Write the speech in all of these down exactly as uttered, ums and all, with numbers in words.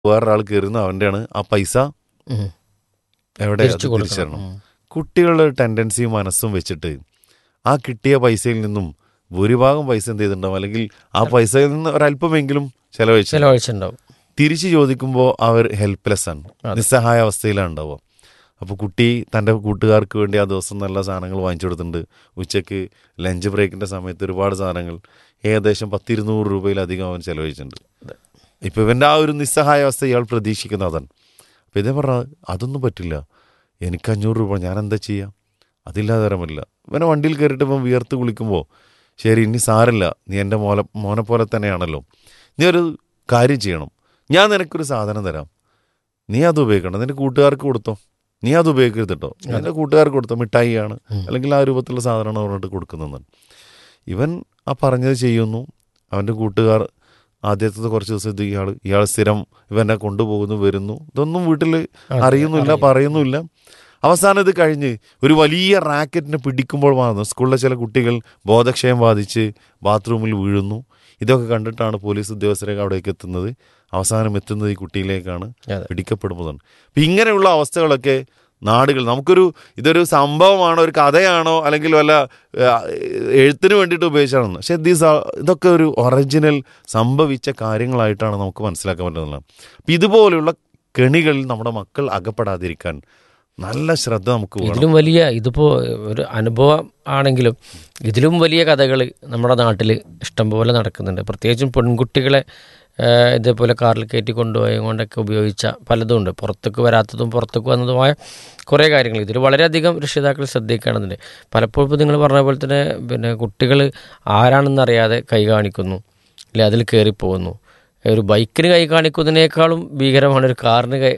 വേറൊരാൾ കയറുന്നു, അവൻ്റെയാണ് ആ പൈസ ഉം. എവിടെ അത് തിരിച്ചു കൊടുക്കണം. തിരിച്ചറിയണം. ഉം. കുട്ടികളുടെ ടെൻഡൻസിയും മനസ്സും വെച്ചിട്ട് ആ കിട്ടിയ പൈസയിൽ നിന്നും ഭൂരിഭാഗം പൈസ എന്ത് ചെയ്തിട്ടുണ്ടാവും, അല്ലെങ്കിൽ ആ പൈസയിൽ നിന്ന് ഒരല്പമെങ്കിലും ചെലവഴിച്ചു ചിലവഴിച്ചുണ്ടാവും. തിരിച്ചു ചോദിക്കുമ്പോൾ അവർ ഹെൽപ്ലെസ് ആണ്, അതെ. നിസ്സഹായ അവസ്ഥയിലാണ് ഉണ്ടാവുക. അപ്പോൾ കുട്ടി തൻ്റെ കൂട്ടുകാർക്ക് വേണ്ടി ആ ദിവസം നല്ല സാധനങ്ങൾ വാങ്ങിച്ചു കൊടുത്തിട്ടുണ്ട്. ഉച്ചയ്ക്ക് ലഞ്ച് ബ്രേക്കിൻ്റെ സമയത്ത് ഒരുപാട് സാധനങ്ങൾ ഏകദേശം പത്തിരുന്നൂറ് രൂപയിലധികം അവൻ ചെലവഴിച്ചിട്ടുണ്ട്. ഇപ്പോൾ ഇവൻ്റെ ആ ഒരു നിസ്സഹായ അവസ്ഥ ഇയാൾ പ്രതീക്ഷിക്കുന്ന അതാണ്. അപ്പോൾ ഇതേ പറഞ്ഞാൽ അതൊന്നും പറ്റില്ല, എനിക്ക് അഞ്ഞൂറ് രൂപ ഞാൻ എന്താ ചെയ്യുക, അതില്ലാതെ തരാൻ പറ്റില്ല. ഇവനെ വണ്ടിയിൽ കയറിയിട്ട് ഇപ്പം വിയർത്ത് കുളിക്കുമ്പോൾ ശരി ഇനി സാരല്ല, നീ എൻ്റെ മോനെ മോനെ പോലെ തന്നെയാണല്ലോ, നീ ഒരു കാര്യം ചെയ്യണം, ഞാൻ നിനക്കൊരു സാധനം തരാം, നീ അത് ഉപയോഗിക്കണം, നിൻ്റെ കൂട്ടുകാർക്ക് കൊടുത്തോ, നീ അത് ഉപയോഗിക്കരുത് കേട്ടോ, നിൻ്റെ കൂട്ടുകാർക്ക് കൊടുത്തോ, മിഠായിയാണ് അല്ലെങ്കിൽ ആ രൂപത്തിലുള്ള സാധനമാണ് പറഞ്ഞിട്ട് കൊടുക്കുന്നതെന്നാണ്. ഇവൻ ആ പറഞ്ഞത് ചെയ്യുന്നു. അവൻ്റെ കൂട്ടുകാർ ആദ്യത്തെ കുറച്ച് ദിവസം ഇത് ഇയാൾ ഇയാൾ സ്ഥിരം ഇവനെ കൊണ്ടുപോകുന്നു വരുന്നു, ഇതൊന്നും വീട്ടിൽ അറിയുന്നില്ല, പറയുന്നില്ല. അവസാനം ഇത് കഴിഞ്ഞ് ഒരു വലിയ റാക്കറ്റിനെ പിടിക്കുമ്പോൾ മാറുന്നു. സ്കൂളിലെ ചില കുട്ടികൾ ബോധക്ഷയം ബാധിച്ച് ബാത്റൂമിൽ വീഴുന്നു. ഇതൊക്കെ കണ്ടിട്ടാണ് പോലീസ് ഉദ്യോഗസ്ഥരൊക്കെ അവിടേക്ക് എത്തുന്നത്. അവസാനം എത്തുന്നത് ഈ കുട്ടിയിലേക്കാണ്, പിടിക്കപ്പെടുന്നതാണ്. അപ്പം ഇങ്ങനെയുള്ള അവസ്ഥകളൊക്കെ നാടുകൾ നമുക്കൊരു ഇതൊരു സംഭവമാണോ ഒരു കഥയാണോ അല്ലെങ്കിൽ വല്ല എഴുത്തിന് വേണ്ടിയിട്ട് ഉപയോഗിച്ചാണെന്ന്, പക്ഷേ ദീസ് ഇതൊക്കെ ഒരു ഒറിജിനൽ സംഭവിച്ച കാര്യങ്ങളായിട്ടാണ് നമുക്ക് മനസ്സിലാക്കാൻ പറ്റുന്നത്. അപ്പം ഇതുപോലെയുള്ള കെണികളിൽ നമ്മുടെ മക്കൾ അകപ്പെടാതിരിക്കാൻ നല്ല ശ്രദ്ധ നമുക്ക് വേണം. ഇതിലും വലിയ ഇതിപ്പോൾ ഒരു അനുഭവം ആണെങ്കിലും ഇതിലും വലിയ കഥകൾ നമ്മുടെ നാട്ടിൽ ഇഷ്ടംപോലെ നടക്കുന്നുണ്ട്. പ്രത്യേകിച്ചും പെൺകുട്ടികളെ ഇതേപോലെ കാറിൽ കയറ്റി കൊണ്ടുപോയി കൊണ്ടൊക്കെ ഉപയോഗിച്ച പലതും ഉണ്ട്. പുറത്തേക്ക് വരാത്തതും പുറത്തേക്ക് വന്നതുമായ കുറേ കാര്യങ്ങൾ ഇതിൽ വളരെയധികം രക്ഷിതാക്കൾ ശ്രദ്ധിക്കേണ്ടതുണ്ട്. പലപ്പോഴും ഇപ്പോൾ നിങ്ങൾ പറഞ്ഞ പോലെ തന്നെ പിന്നെ കുട്ടികൾ ആരാണെന്നറിയാതെ കൈ കാണിക്കുന്നു, അല്ലെ അതിൽ കയറിപ്പോകുന്നു. ഒരു ബൈക്കിന് കൈ കാണിക്കുന്നതിനേക്കാളും ഭീകരമാണ് ഒരു കാറിന് കൈ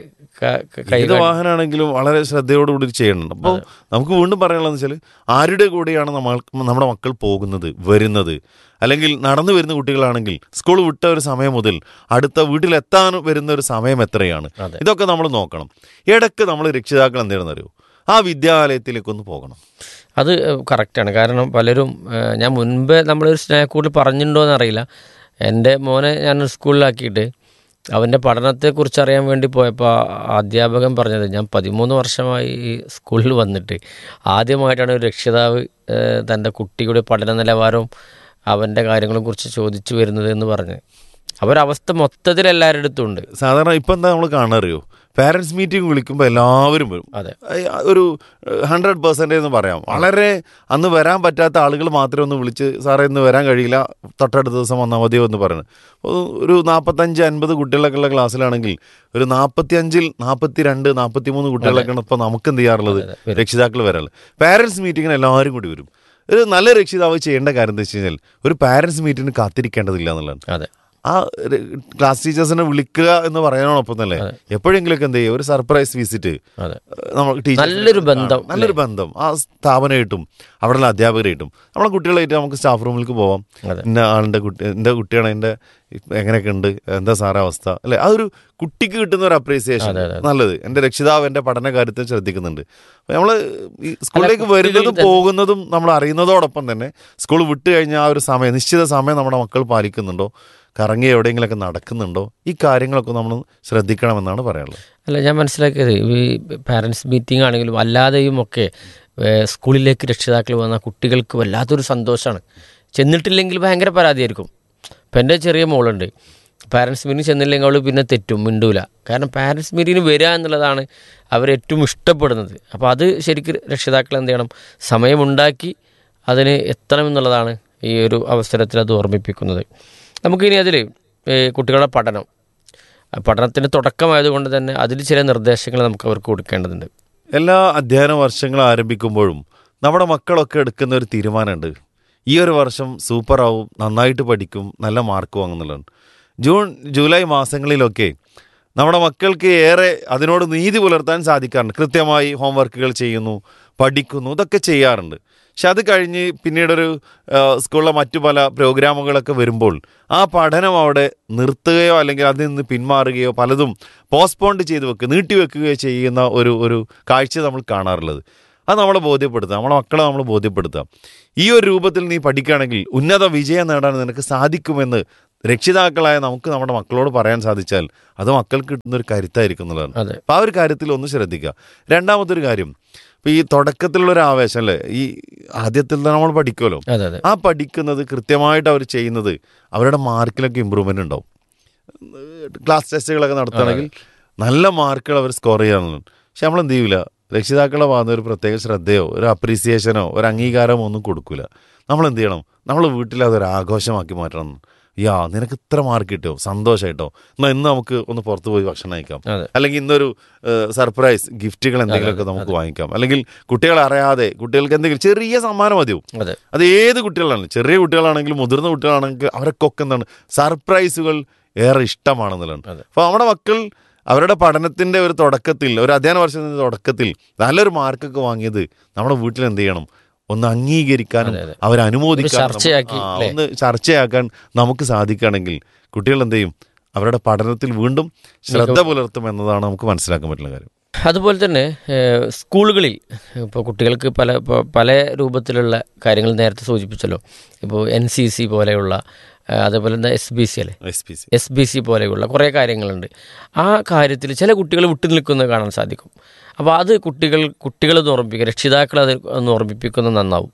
ഏത് വാഹനമാണെങ്കിലും വളരെ ശ്രദ്ധയോടുകൂടി ചെയ്യണം. അപ്പോൾ നമുക്ക് വീണ്ടും പറയാനുള്ളതെന്ന് വെച്ചാൽ ആരുടെ കൂടെയാണ് നമ്മൾ നമ്മുടെ മക്കൾ പോകുന്നത് വരുന്നത്, അല്ലെങ്കിൽ നടന്നു വരുന്ന കുട്ടികളാണെങ്കിൽ സ്കൂൾ വിട്ട ഒരു സമയം മുതൽ അടുത്ത വീട്ടിലെത്താൻ വരുന്ന ഒരു സമയം എത്രയാണ്, ഇതൊക്കെ നമ്മൾ നോക്കണം. ഇടയ്ക്ക് നമ്മൾ രക്ഷിതാക്കൾ എന്താണെന്ന് അറിയോ, ആ വിദ്യാലയത്തിലേക്കൊന്ന് പോകണം. അത് കറക്റ്റാണ്. കാരണം പലരും ഞാൻ മുൻപേ നമ്മളൊരു സ്നേഹക്കൂട്ടിൽ പറഞ്ഞിട്ടുണ്ടോ എന്നറിയില്ല, എൻ്റെ മോനെ ഞാൻ സ്കൂളിലാക്കിയിട്ട് അവൻ്റെ പഠനത്തെക്കുറിച്ച് അറിയാൻ വേണ്ടി പോയപ്പോൾ അധ്യാപകൻ പറഞ്ഞത്, ഞാൻ പതിമൂന്ന് വർഷമായി ഈ സ്കൂളിൽ വന്നിട്ട് ആദ്യമായിട്ടാണ് ഒരു രക്ഷിതാവ് തൻ്റെ കുട്ടിയുടെ പഠന നിലവാരവും അവൻ്റെ കാര്യങ്ങളെക്കുറിച്ച് ചോദിച്ചു വരുന്നത് എന്ന് പറഞ്ഞ്. അവരവസ്ഥ മൊത്തത്തിൽ എല്ലാവരുടെ അടുത്തും ഉണ്ട്. സാധാരണ ഇപ്പം എന്താ നമ്മൾ കാണാറിയോ, പാരൻസ് മീറ്റിംഗ് വിളിക്കുമ്പോൾ എല്ലാവരും വരും. അതെ, ഒരു ഹൺഡ്രഡ് പെർസെൻറ്റേജ് എന്ന് പറയാം. വളരെ അന്ന് വരാൻ പറ്റാത്ത ആളുകൾ മാത്രമേ ഒന്ന് വിളിച്ച് സാറേ ഇന്ന് വരാൻ കഴിയില്ല, തൊട്ടടുത്ത ദിവസം വന്നാൽ മതിയോ എന്ന് പറയുന്നത്. ഒരു നാൽപ്പത്തഞ്ച് അൻപത് കുട്ടികളൊക്കെ ഉള്ള ക്ലാസ്സിലാണെങ്കിൽ ഒരു നാൽപ്പത്തി അഞ്ചിൽ നാൽപ്പത്തി രണ്ട് നാൽപ്പത്തി മൂന്ന് കുട്ടികളൊക്കെയാണ് ഇപ്പോൾ നമുക്ക് എന്ത് ചെയ്യാറുള്ളത്, രക്ഷിതാക്കൾ വരാറുള്ളത്. പാരൻസ് മീറ്റിങ്ങിന് എല്ലാവരും കൂടി വരും. ഒരു നല്ല രക്ഷിതാവ് ചെയ്യേണ്ട കാര്യം എന്താ വെച്ച് കഴിഞ്ഞാൽ ഒരു പാരൻസ് മീറ്റിങ്ങിന് കാത്തിരിക്കേണ്ടതില്ല എന്നുള്ളതാണ്. അതെ, ആ ക്ലാസ് ടീച്ചേഴ്സിനെ വിളിക്കുക എന്ന് പറയാനോടൊപ്പം തന്നെ എപ്പോഴെങ്കിലൊക്കെ എന്ത് ചെയ്യുക, ഒരു സർപ്രൈസ് വിസിറ്റ്, നമ്മൾ നല്ലൊരു ബന്ധം നല്ലൊരു ബന്ധം ആ സ്ഥാപനമായിട്ടും അവിടെയുള്ള അധ്യാപകരായിട്ടും നമ്മളെ കുട്ടികളായിട്ട് നമുക്ക് സ്റ്റാഫ് റൂമിലേക്ക് പോവാം. ഇന്ന ആളുടെ കുട്ടി എൻ്റെ കുട്ടിയാണ്, എൻ്റെ എങ്ങനെയൊക്കെ ഉണ്ട്, എന്താ സാറേ അവസ്ഥ, അല്ലെ, അതൊരു കുട്ടിക്ക് കിട്ടുന്ന ഒരു അപ്രീസിയേഷൻ നല്ലത്. എൻ്റെ രക്ഷിതാവ് എൻ്റെ പഠന കാര്യത്തിൽ ശ്രദ്ധിക്കുന്നുണ്ട്. നമ്മൾ ഈ സ്കൂളിലേക്ക് വരുന്നതും പോകുന്നതും നമ്മൾ അറിയുന്നതോടൊപ്പം തന്നെ സ്കൂൾ വിട്ട് കഴിഞ്ഞാൽ ആ ഒരു സമയം, നിശ്ചിത സമയം നമ്മുടെ മക്കൾ പാലിക്കുന്നുണ്ടോ, കറങ്ങി എവിടെയെങ്കിലുമൊക്കെ നടക്കുന്നുണ്ടോ, ഈ കാര്യങ്ങളൊക്കെ നമ്മൾ ശ്രദ്ധിക്കണമെന്നാണ് പറയാനുള്ളത്. അല്ല, ഞാൻ മനസ്സിലാക്കിയത് ഈ പാരൻസ് മീറ്റിംഗ് ആണെങ്കിലും അല്ലാതെയും ഒക്കെ സ്കൂളിലേക്ക് രക്ഷിതാക്കൾ വന്ന കുട്ടികൾക്ക് വല്ലാത്തൊരു സന്തോഷമാണ്. ചെന്നിട്ടില്ലെങ്കിൽ ഭയങ്കര പരാതിയായിരിക്കും. ഇപ്പം എൻ്റെ ചെറിയ മോളുണ്ട്, പാരൻസ് മീറ്റിംഗ് ചെന്നില്ലെങ്കിൽ അവൾ പിന്നെ തെറ്റും, മിണ്ടൂല. കാരണം പാരൻസ് മീറ്റിങ്ങിന് വരിക എന്നുള്ളതാണ് അവരേറ്റവും ഇഷ്ടപ്പെടുന്നത്. അപ്പോൾ അത് ശരിക്കും രക്ഷിതാക്കൾ എന്ത് ചെയ്യണം, സമയമുണ്ടാക്കി അതിന് എത്തണം എന്നുള്ളതാണ് ഈ ഒരു അവസരത്തിൽ അത് ഓർമ്മിപ്പിക്കുന്നത്. നമുക്കിനി അതിൽ കുട്ടികളുടെ പഠനം പഠനത്തിൻ്റെ തുടക്കമായതുകൊണ്ട് തന്നെ അതിൽ ചില നിർദ്ദേശങ്ങൾ നമുക്ക് അവർക്ക് കൊടുക്കേണ്ടതുണ്ട്. എല്ലാ അധ്യയന വർഷങ്ങൾ ആരംഭിക്കുമ്പോഴും നമ്മുടെ മക്കളൊക്കെ എടുക്കുന്ന ഒരു തീരുമാനമുണ്ട്, ഈ ഒരു വർഷം സൂപ്പറാവും, നന്നായിട്ട് പഠിക്കും, നല്ല മാർക്ക് വാങ്ങുന്നുള്ളതാണ്. ജൂൺ ജൂലൈ മാസങ്ങളിലൊക്കെ നമ്മുടെ മക്കൾക്ക് ഏറെ അതിനോട് നീതി പുലർത്താൻ സാധിക്കാറുണ്ട്. കൃത്യമായി ഹോംവർക്കുകൾ ചെയ്യുന്നു, പഠിക്കുന്നു, ഇതൊക്കെ ചെയ്യാറുണ്ട്. പക്ഷെ അത് കഴിഞ്ഞ് പിന്നീടൊരു സ്കൂളിലെ മറ്റു പല പ്രോഗ്രാമുകളൊക്കെ വരുമ്പോൾ ആ പഠനം അവിടെ നിർത്തുകയോ അല്ലെങ്കിൽ അതിൽ നിന്ന് പിന്മാറുകയോ പലതും പോസ്റ്റ്പോണ്ട് ചെയ്ത് വെക്കുക നീട്ടിവെക്കുകയോ ചെയ്യുന്ന ഒരു ഒരു കാഴ്ച നമ്മൾ കാണാറുള്ളത്. അത് നമ്മളെ ബോധ്യപ്പെടുത്തുക, നമ്മളെ മക്കളെ നമ്മൾ ബോധ്യപ്പെടുത്തുക. ഈ ഒരു രൂപത്തിൽ നീ പഠിക്കുകയാണെങ്കിൽ ഉന്നത വിജയം നേടാൻ നിനക്ക് സാധിക്കുമെന്ന് രക്ഷിതാക്കളായ നമുക്ക് നമ്മുടെ മക്കളോട് പറയാൻ സാധിച്ചാൽ അത് മക്കൾക്ക് കിട്ടുന്നൊരു കരുത്തായിരിക്കും എന്നുള്ളതാണ്. അപ്പോൾ ആ ഒരു കാര്യത്തിൽ ഒന്ന് ശ്രദ്ധിക്കുക. രണ്ടാമത്തെ ഒരു കാര്യം, ഇപ്പോൾ ഈ തുടക്കത്തിലുള്ളൊരു ആവേശം അല്ലേ, ഈ ആദ്യത്തിൽ തന്നെ നമ്മൾ പഠിക്കുമല്ലോ, ആ പഠിക്കുന്നത് കൃത്യമായിട്ട് അവർ ചെയ്യുന്നത് അവരുടെ മാർക്കിലൊക്കെ ഇമ്പ്രൂവ്മെൻ്റ് ഉണ്ടാവും. ക്ലാസ് ടെസ്റ്റുകളൊക്കെ നടത്തുകയാണെങ്കിൽ നല്ല മാർക്കുകൾ അവർ സ്കോർ ചെയ്യാനുള്ളത്. പക്ഷെ നമ്മൾ എന്ത് ചെയ്യില്ല, രക്ഷിതാക്കളെ ഭാഗത്ത് ഒരു പ്രത്യേക ശ്രദ്ധയോ ഒരു അപ്രീസിയേഷനോ ഒരു അംഗീകാരമോ ഒന്നും കൊടുക്കില്ല. നമ്മൾ എന്ത് ചെയ്യണം, നമ്മൾ വീട്ടിൽ അതൊരു ആഘോഷമാക്കി മാറ്റണം. യാ നിനക്ക് ഇത്ര മാർക്ക് കിട്ടോ, സന്തോഷമായിട്ടോ, എന്നാൽ ഇന്ന് നമുക്ക് ഒന്ന് പുറത്ത് പോയി ഭക്ഷണം കഴിക്കാം, അല്ലെങ്കിൽ ഇന്നൊരു സർപ്രൈസ് ഗിഫ്റ്റുകൾ എന്തെങ്കിലുമൊക്കെ നമുക്ക് വാങ്ങിക്കാം, അല്ലെങ്കിൽ കുട്ടികളെ അറിയാതെ കുട്ടികൾക്ക് എന്തെങ്കിലും ചെറിയ സമ്മാനം മതിയോ. അത് ഏത് കുട്ടികളാണ്, ചെറിയ കുട്ടികളാണെങ്കിലും മുതിർന്ന കുട്ടികളാണെങ്കിൽ അവരൊക്കെ എന്താണ് സർപ്രൈസുകൾ ഏറെ ഇഷ്ടമാണെന്നുള്ളതാണ്. അപ്പോൾ നമ്മുടെ മക്കൾ അവരുടെ പഠനത്തിൻ്റെ ഒരു തുടക്കത്തിൽ, ഒരു അധ്യയന വർഷത്തിൻ്റെ തുടക്കത്തിൽ നല്ലൊരു മാർക്കൊക്കെ വാങ്ങിയത് നമ്മുടെ വീട്ടിൽ എന്ത് ചെയ്യണം, ഒന്ന് അംഗീകരിക്കാനും അവരെ അനുമോദിക്കാനും ഒന്ന് ചർച്ചയാക്കാൻ നമുക്ക് സാധിക്കുകയാണെങ്കിൽ കുട്ടികൾ എന്ത് ചെയ്യും, അവരുടെ പഠനത്തിൽ വീണ്ടും ശ്രദ്ധ പുലർത്തും എന്നതാണ് നമുക്ക് മനസ്സിലാക്കാൻ പറ്റുന്ന കാര്യം. അതുപോലെ തന്നെ സ്കൂളുകളിൽ ഇപ്പോൾ കുട്ടികൾക്ക് പല പല രൂപത്തിലുള്ള കാര്യങ്ങൾ നേരത്തെ സൂചിപ്പിച്ചല്ലോ. ഇപ്പോൾ എൻ സി സി പോലെയുള്ള, അതേപോലെ തന്നെ എസ് ബി സി അല്ലേ, എസ് ബി സി പോലെയുള്ള കുറേ കാര്യങ്ങളുണ്ട്. ആ കാര്യത്തിൽ ചില കുട്ടികൾ വിട്ടു നിൽക്കുന്നത് കാണാൻ സാധിക്കും. അപ്പോൾ അത് കുട്ടികൾ കുട്ടികളെന്ന് ഓർമ്മിപ്പിക്കുക, രക്ഷിതാക്കൾ അത് ഒന്ന് ഓർമ്മിപ്പിക്കുന്നത് നന്നാവും.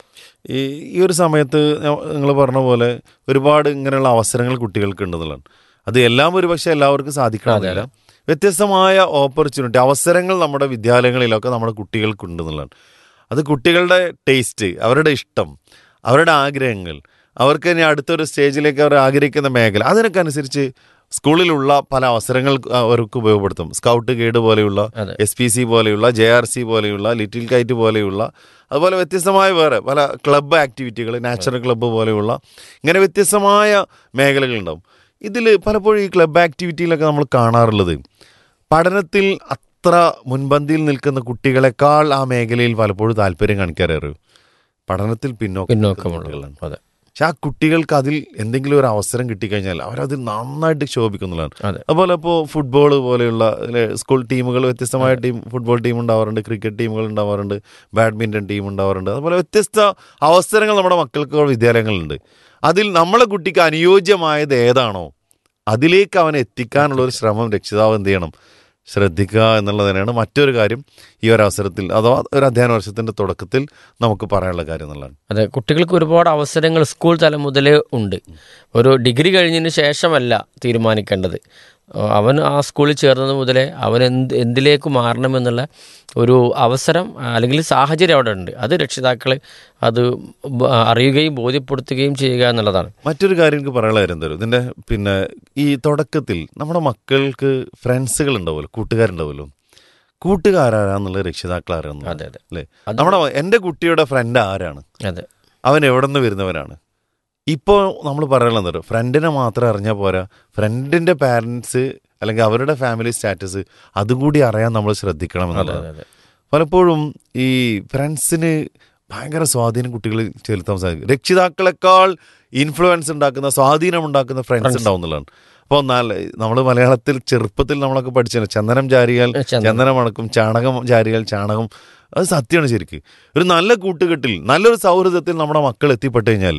ഈ ഈ ഒരു സമയത്ത് നിങ്ങൾ പറഞ്ഞ പോലെ ഒരുപാട് ഇങ്ങനെയുള്ള അവസരങ്ങൾ കുട്ടികൾക്ക് ഉണ്ടെന്നുള്ളതാണ്. അത് എല്ലാം ഒരു പക്ഷേ എല്ലാവർക്കും സാധിക്കണമെന്നില്ല. വ്യത്യസ്തമായ ഓപ്പർച്യൂണിറ്റി അവസരങ്ങൾ നമ്മുടെ വിദ്യാലയങ്ങളിലൊക്കെ നമ്മുടെ കുട്ടികൾക്കുണ്ടെന്നുള്ളതാണ്. അത് കുട്ടികളുടെ ടേസ്റ്റ്, അവരുടെ ഇഷ്ടം, അവരുടെ ആഗ്രഹങ്ങൾ, അവർക്ക് ഇനി അടുത്തൊരു സ്റ്റേജിലേക്ക് അവർ ആഗ്രഹിക്കുന്ന മേഖല, അതിനൊക്കെ അനുസരിച്ച് സ്കൂളിലുള്ള പല അവസരങ്ങൾ അവർക്ക് ഉപയോഗപ്പെടുത്തും. സ്കൗട്ട് ഗൈഡ് പോലെയുള്ള, എസ് പി സി പോലെയുള്ള, ജെ ആർ സി പോലെയുള്ള, ലിറ്റിൽ കൈറ്റ് പോലെയുള്ള, അതുപോലെ വ്യത്യസ്തമായ വേറെ പല ക്ലബ്ബ് ആക്ടിവിറ്റികൾ, നാച്ചുറൽ ക്ലബ്ബ് പോലെയുള്ള ഇങ്ങനെ വ്യത്യസ്തമായ മേഖലകളുണ്ടാവും. ഇതിൽ പലപ്പോഴും ഈ ക്ലബ്ബ് ആക്ടിവിറ്റിയിലൊക്കെ നമ്മൾ കാണാറുള്ളത് പഠനത്തിൽ അത്ര മുൻപന്തിയിൽ നിൽക്കുന്ന കുട്ടികളെക്കാൾ ആ മേഖലയിൽ പലപ്പോഴും താല്പര്യം കാണിക്കാറ് പഠനത്തിൽ പിന്നോക്കമുള്ളതാണ്. അതെ. പക്ഷെ ആ കുട്ടികൾക്ക് അതിൽ എന്തെങ്കിലും ഒരു അവസരം കിട്ടിക്കഴിഞ്ഞാൽ അവരതിൽ നന്നായിട്ട് ശോഭിക്കുന്നുള്ളതാണ്. അതുപോലെ ഇപ്പോൾ ഫുട്ബോൾ പോലെയുള്ള സ്കൂൾ ടീമുകൾ, വ്യത്യസ്തമായ ടീം, ഫുട്ബോൾ ടീം ഉണ്ടാവാറുണ്ട്, ക്രിക്കറ്റ് ടീമുകൾ ഉണ്ടാവാറുണ്ട്, ബാഡ്മിൻ്റൺ ടീം ഉണ്ടാവാറുണ്ട്. അതുപോലെ വ്യത്യസ്ത അവസരങ്ങൾ നമ്മുടെ മക്കൾക്ക് വിദ്യാലയങ്ങളുണ്ട്. അതിൽ നമ്മളെ കുട്ടിക്ക് അനുയോജ്യമായത് ഏതാണോ അതിലേക്ക് അവനെ എത്തിക്കാനുള്ള ഒരു ശ്രമം രക്ഷിതാവ് എന്ത് ചെയ്യണം, ശ്രദ്ധിക്കുക എന്നുള്ളത് തന്നെയാണ് മറ്റൊരു കാര്യം ഈ ഒരു അവസരത്തിൽ അഥവാ ഒരു അധ്യയന വർഷത്തിൻ്റെ തുടക്കത്തിൽ നമുക്ക് പറയാനുള്ള കാര്യം എന്നുള്ളതാണ്. അതെ, കുട്ടികൾക്ക് ഒരുപാട് അവസരങ്ങൾ സ്കൂൾ തലം മുതലേ ഉണ്ട്. ഒരു ഡിഗ്രി കഴിഞ്ഞതിന് ശേഷമല്ല തീരുമാനിക്കേണ്ടത്. അവൻ ആ സ്കൂളിൽ ചേർന്നത് മുതലേ അവൻ എന്ത് എന്തിലേക്ക് മാറണമെന്നുള്ള ഒരു അവസരം അല്ലെങ്കിൽ സാഹചര്യം അവിടെ ഉണ്ട്. അത് രക്ഷിതാക്കൾ അത് അറിയുകയും ബോധ്യപ്പെടുത്തുകയും ചെയ്യുക എന്നുള്ളതാണ്. മറ്റൊരു കാര്യം എനിക്ക് പറയാനുള്ള കാര്യം തരും, ഇതിൻ്റെ പിന്നെ ഈ തുടക്കത്തിൽ നമ്മുടെ മക്കൾക്ക് ഫ്രണ്ട്സുകൾ ഉണ്ടാവുമല്ലോ, കൂട്ടുകാരുണ്ടാവുമല്ലോ. കൂട്ടുകാരാരാന്നുള്ള രക്ഷിതാക്കൾ ആരാന്ന്, അതെ അതെ അല്ലേ? നമ്മുടെ എൻ്റെ കുട്ടിയുടെ ഫ്രണ്ട് ആരാണ്, അതെ, അവൻ എവിടെ നിന്ന് വരുന്നവരാണ്. ഇപ്പോൾ നമ്മൾ പറയാനുള്ളത് ഫ്രണ്ടിനെ മാത്രം അറിഞ്ഞാൽ പോരാ, ഫ്രണ്ടിൻ്റെ പാരൻസ് അല്ലെങ്കിൽ അവരുടെ ഫാമിലി സ്റ്റാറ്റസ് അതുകൂടി അറിയാൻ നമ്മൾ ശ്രദ്ധിക്കണം എന്നുള്ളത്. പലപ്പോഴും ഈ ഫ്രണ്ട്സിന് ഭയങ്കര സ്വാധീനം കുട്ടികളിൽ ചെലുത്താൻ സാധിക്കും. രക്ഷിതാക്കളെക്കാൾ ഇൻഫ്ലുവൻസ് ഉണ്ടാക്കുന്ന, സ്വാധീനം ഉണ്ടാക്കുന്ന ഫ്രണ്ട്സ് ഉണ്ടാവും എന്നുള്ളതാണ്. അപ്പോൾ എന്നാൽ നമ്മൾ മലയാളത്തിൽ ചെറുപ്പത്തിൽ നമ്മളൊക്കെ പഠിച്ചല്ലോ, ചന്ദനം ചാരിയാൽ ചന്ദനം അണക്കും, ചാണകം ചാരിയാൽ ചാണകം. അത് സത്യമാണ് ശരിക്ക്. ഒരു നല്ല കൂട്ടുകെട്ടിൽ, നല്ലൊരു സൗഹൃദത്തിൽ നമ്മുടെ മക്കൾ എത്തിപ്പെട്ടു കഴിഞ്ഞാൽ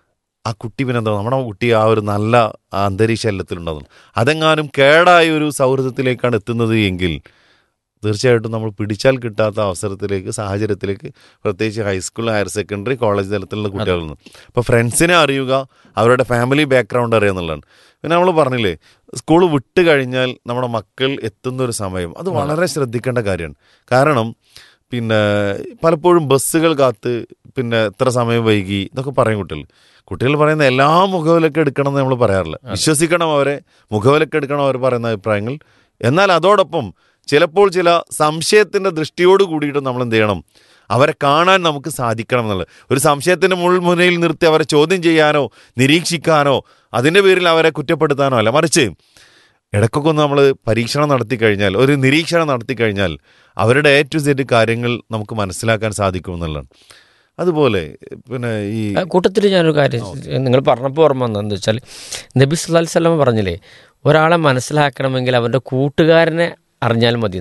ആ കുട്ടി പിന്നെ എന്താ, നമ്മുടെ കുട്ടി ആ ഒരു നല്ല അന്തരീക്ഷ എല്ലാത്തിലുണ്ടാകുന്നു. അതെങ്ങാനും കേടായ ഒരു സൗഹൃദത്തിലേക്കാണ് എത്തുന്നത് എങ്കിൽ തീർച്ചയായിട്ടും നമ്മൾ പിടിച്ചാൽ കിട്ടാത്ത അവസരത്തിലേക്ക്, സാഹചര്യത്തിലേക്ക്, പ്രത്യേകിച്ച് ഹൈസ്കൂൾ, ഹയർ സെക്കൻഡറി, കോളേജ് തലത്തിലുള്ള കുട്ടികളാണ്. അപ്പോൾ ഫ്രണ്ട്സിനെ അറിയുക, അവരുടെ ഫാമിലി ബാക്ക്ഗ്രൗണ്ട് അറിയുക എന്നുള്ളതാണ്. പിന്നെ നമ്മൾ പറഞ്ഞില്ലേ, സ്കൂൾ വിട്ട് കഴിഞ്ഞാൽ നമ്മുടെ മക്കൾ എത്തുന്നൊരു സമയം അത് വളരെ ശ്രദ്ധിക്കേണ്ട കാര്യമാണ്. കാരണം പിന്നെ പലപ്പോഴും ബസ്സുകൾ കാത്ത് പിന്നെ എത്ര സമയം വൈകി എന്നൊക്കെ പറയും കുട്ടികൾ. കുട്ടികൾ പറയുന്ന എല്ലാ മുഖവിലൊക്കെ എടുക്കണം എന്ന് നമ്മൾ പറയാറില്ല. വിശ്വസിക്കണം അവരെ, മുഖവിലൊക്കെ എടുക്കണം അവർ പറയുന്ന അഭിപ്രായങ്ങൾ. എന്നാൽ അതോടൊപ്പം ചിലപ്പോൾ ചില സംശയത്തിൻ്റെ ദൃഷ്ടിയോട് കൂടിയിട്ട് നമ്മൾ എന്ത് ചെയ്യണം, അവരെ കാണാൻ നമുക്ക് സാധിക്കണം എന്നുള്ളത്. ഒരു സംശയത്തിൻ്റെ മുൾമുനയിൽ നിർത്തി അവരെ ചോദ്യം ചെയ്യാനോ നിരീക്ഷിക്കാനോ അതിൻ്റെ പേരിൽ അവരെ കുറ്റപ്പെടുത്താനോ അല്ല, മറിച്ച് ഇടയ്ക്കൊക്കെ ഒന്ന് നമ്മൾ പരീക്ഷണം നടത്തി കഴിഞ്ഞാൽ, ഒരു നിരീക്ഷണം നടത്തി കഴിഞ്ഞാൽ അവരുടെ എ ടു സെഡ് കാര്യങ്ങൾ നമുക്ക് മനസ്സിലാക്കാൻ സാധിക്കും എന്നുള്ളതാണ്. അതുപോലെ പിന്നെ ഈ കൂട്ടത്തിൽ ഞാനൊരു കാര്യം നിങ്ങൾ പറഞ്ഞപ്പോൾ ഓർമ്മ വന്നതെന്ന് വെച്ചാൽ, നബി സല്ലല്ലാഹു അലൈഹി വസല്ലം പറഞ്ഞില്ലേ, ഒരാളെ മനസ്സിലാക്കണമെങ്കിൽ അവൻ്റെ കൂട്ടുകാരനെ അറിഞ്ഞാൽ മതി.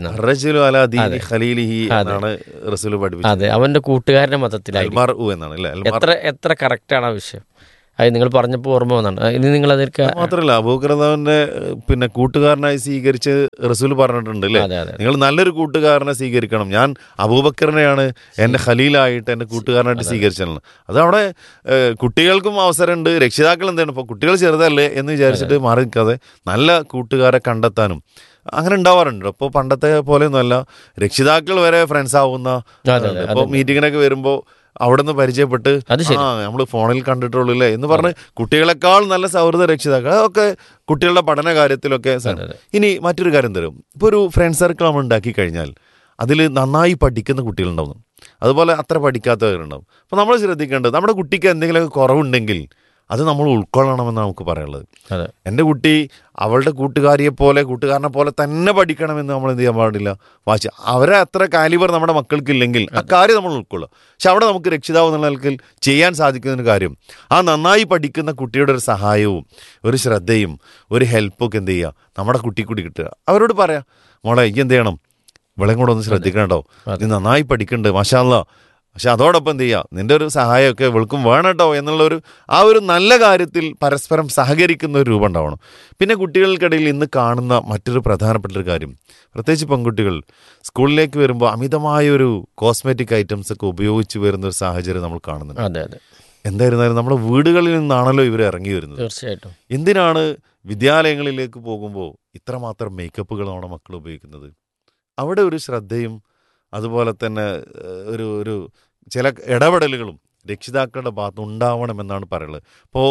അതെ, അവൻ്റെ കൂട്ടുകാരൻ്റെ മതത്തിലായി. എത്ര എത്ര കറക്റ്റാണ് ആ വിഷയം. അത് നിങ്ങൾ പറഞ്ഞപ്പോൾ ഓർമ്മ വന്നാണ്. ഇനി നിങ്ങൾ അതൊക്കെ മാത്രമല്ല അബൂബക്കറിന്റെ പിന്നെ കൂട്ടുകാരനായി സ്വീകരിച്ച് റസൂൽ പറഞ്ഞിട്ടുണ്ട് അല്ലേ, അതെ അതെ നിങ്ങൾ നല്ലൊരു കൂട്ടുകാരനെ സ്വീകരിക്കണം. ഞാൻ അബൂബക്കറിനെയാണ് എൻ്റെ ഖലീലായിട്ട് എൻ്റെ കൂട്ടുകാരനായിട്ട് സ്വീകരിച്ചത്. അത് അവിടെ ഏഹ്, കുട്ടികൾക്കും അവസരമുണ്ട്, രക്ഷിതാക്കൾ എന്താണ് ഇപ്പോൾ കുട്ടികൾ ചെറുതല്ലേ എന്ന് വിചാരിച്ചിട്ട് മാറി നിൽക്കാതെ നല്ല കൂട്ടുകാരെ കണ്ടെത്താനും അങ്ങനെ ഉണ്ടാവാറുണ്ട്. അപ്പോൾ പണ്ടത്തെ പോലെയൊന്നുമല്ല, രക്ഷിതാക്കൾ വരെ ഫ്രണ്ട്സ് ആവുന്ന അതെ അതെ ഇപ്പോൾ മീറ്റിങ്ങിനൊക്കെ വരുമ്പോൾ അവിടെ നിന്ന് പരിചയപ്പെട്ട് അത് ശരി. ആ നമ്മൾ ഫോണിൽ കണ്ടിട്ടുള്ളൂ അല്ലേ എന്ന് പറഞ്ഞ് കുട്ടികളെക്കാൾ നല്ല സൗഹൃദ രക്ഷിതാക്കൾ, അതൊക്കെ കുട്ടികളുടെ പഠന കാര്യത്തിലൊക്കെ സ- അതെ, അതെ. ഇനി മറ്റൊരു കാര്യം തരും, ഇപ്പോൾ ഒരു ഫ്രണ്ട് സർക്കിൾ നമ്മൾ ഉണ്ടാക്കി കഴിഞ്ഞാൽ അതിൽ നന്നായി പഠിക്കുന്ന കുട്ടികളുണ്ടാവും, അതുപോലെ അത്ര പഠിക്കാത്തവരുണ്ടാവും. അപ്പോൾ നമ്മൾ ശ്രദ്ധിക്കേണ്ടത് നമ്മുടെ കുട്ടിക്ക് എന്തെങ്കിലുമൊക്കെ കുറവുണ്ടെങ്കിൽ അത് നമ്മൾ ഉൾക്കൊള്ളണമെന്ന് നമുക്ക് പറയാനുള്ളത്. അതെ എൻ്റെ കുട്ടി അവളുടെ കൂട്ടുകാരിയെ പോലെ കൂട്ടുകാരനെ പോലെ തന്നെ പഠിക്കണമെന്ന് നമ്മൾ എന്ത് ചെയ്യാൻ പാടില്ല, വാച്ച് അവരെ അത്ര കാലിബർ നമ്മുടെ മക്കൾക്കില്ലെങ്കിൽ ആ കാര്യം നമ്മൾ ഉൾക്കൊള്ളുക. പക്ഷെ അവിടെ നമുക്ക് രക്ഷിതാവ് എന്നുള്ള നിലയ്ക്ക് ചെയ്യാൻ സാധിക്കുന്ന കാര്യം ആ നന്നായി പഠിക്കുന്ന കുട്ടിയുടെ ഒരു സഹായവും ഒരു ശ്രദ്ധയും ഒരു ഹെൽപ്പൊക്കെ എന്ത് ചെയ്യുക നമ്മുടെ കുട്ടി കൂടി കിട്ടുക. അവരോട് പറയാം, മോളെ ഈ എന്ത് ചെയ്യണം, ഇവളെയും കൂടെ ഒന്ന് ശ്രദ്ധിക്കണം കേട്ടോ, നീ നന്നായി പഠിക്കുന്നുണ്ട് മാഷാ അല്ലാ, പക്ഷെ അതോടൊപ്പം എന്ത് ചെയ്യുക നിൻ്റെ ഒരു സഹായമൊക്കെ ഇവൾക്കും വേണം കേട്ടോ എന്നുള്ളൊരു ആ ഒരു നല്ല കാര്യത്തിൽ പരസ്പരം സഹകരിക്കുന്ന ഒരു രൂപം ഉണ്ടാവണം. പിന്നെ കുട്ടികൾക്കിടയിൽ ഇന്ന് കാണുന്ന മറ്റൊരു പ്രധാനപ്പെട്ട ഒരു കാര്യം, പ്രത്യേകിച്ച് പെൺകുട്ടികൾ സ്കൂളിലേക്ക് വരുമ്പോൾ അമിതമായൊരു കോസ്മെറ്റിക് ഐറ്റംസ് ഒക്കെ ഉപയോഗിച്ച് വരുന്ന ഒരു സാഹചര്യം നമ്മൾ കാണുന്നുണ്ട്. അതെ അതെ എന്തായിരുന്നാലും നമ്മുടെ വീടുകളിൽ നിന്നാണല്ലോ ഇവർ ഇറങ്ങി വരുന്നത്. തീർച്ചയായിട്ടും. എന്തിനാണ് വിദ്യാലയങ്ങളിലേക്ക് പോകുമ്പോൾ ഇത്രമാത്രം മേക്കപ്പുകൾ നമ്മുടെ മക്കൾ ഉപയോഗിക്കുന്നത്? അവിടെ ഒരു ശ്രദ്ധയും അതുപോലെ തന്നെ ഏഹ്, ഒരു ഒരു ചില ഇടപെടലുകളും രക്ഷിതാക്കളുടെ ഭാഗത്ത് ഉണ്ടാവണമെന്നാണ് പറയുന്നത്. ഇപ്പോൾ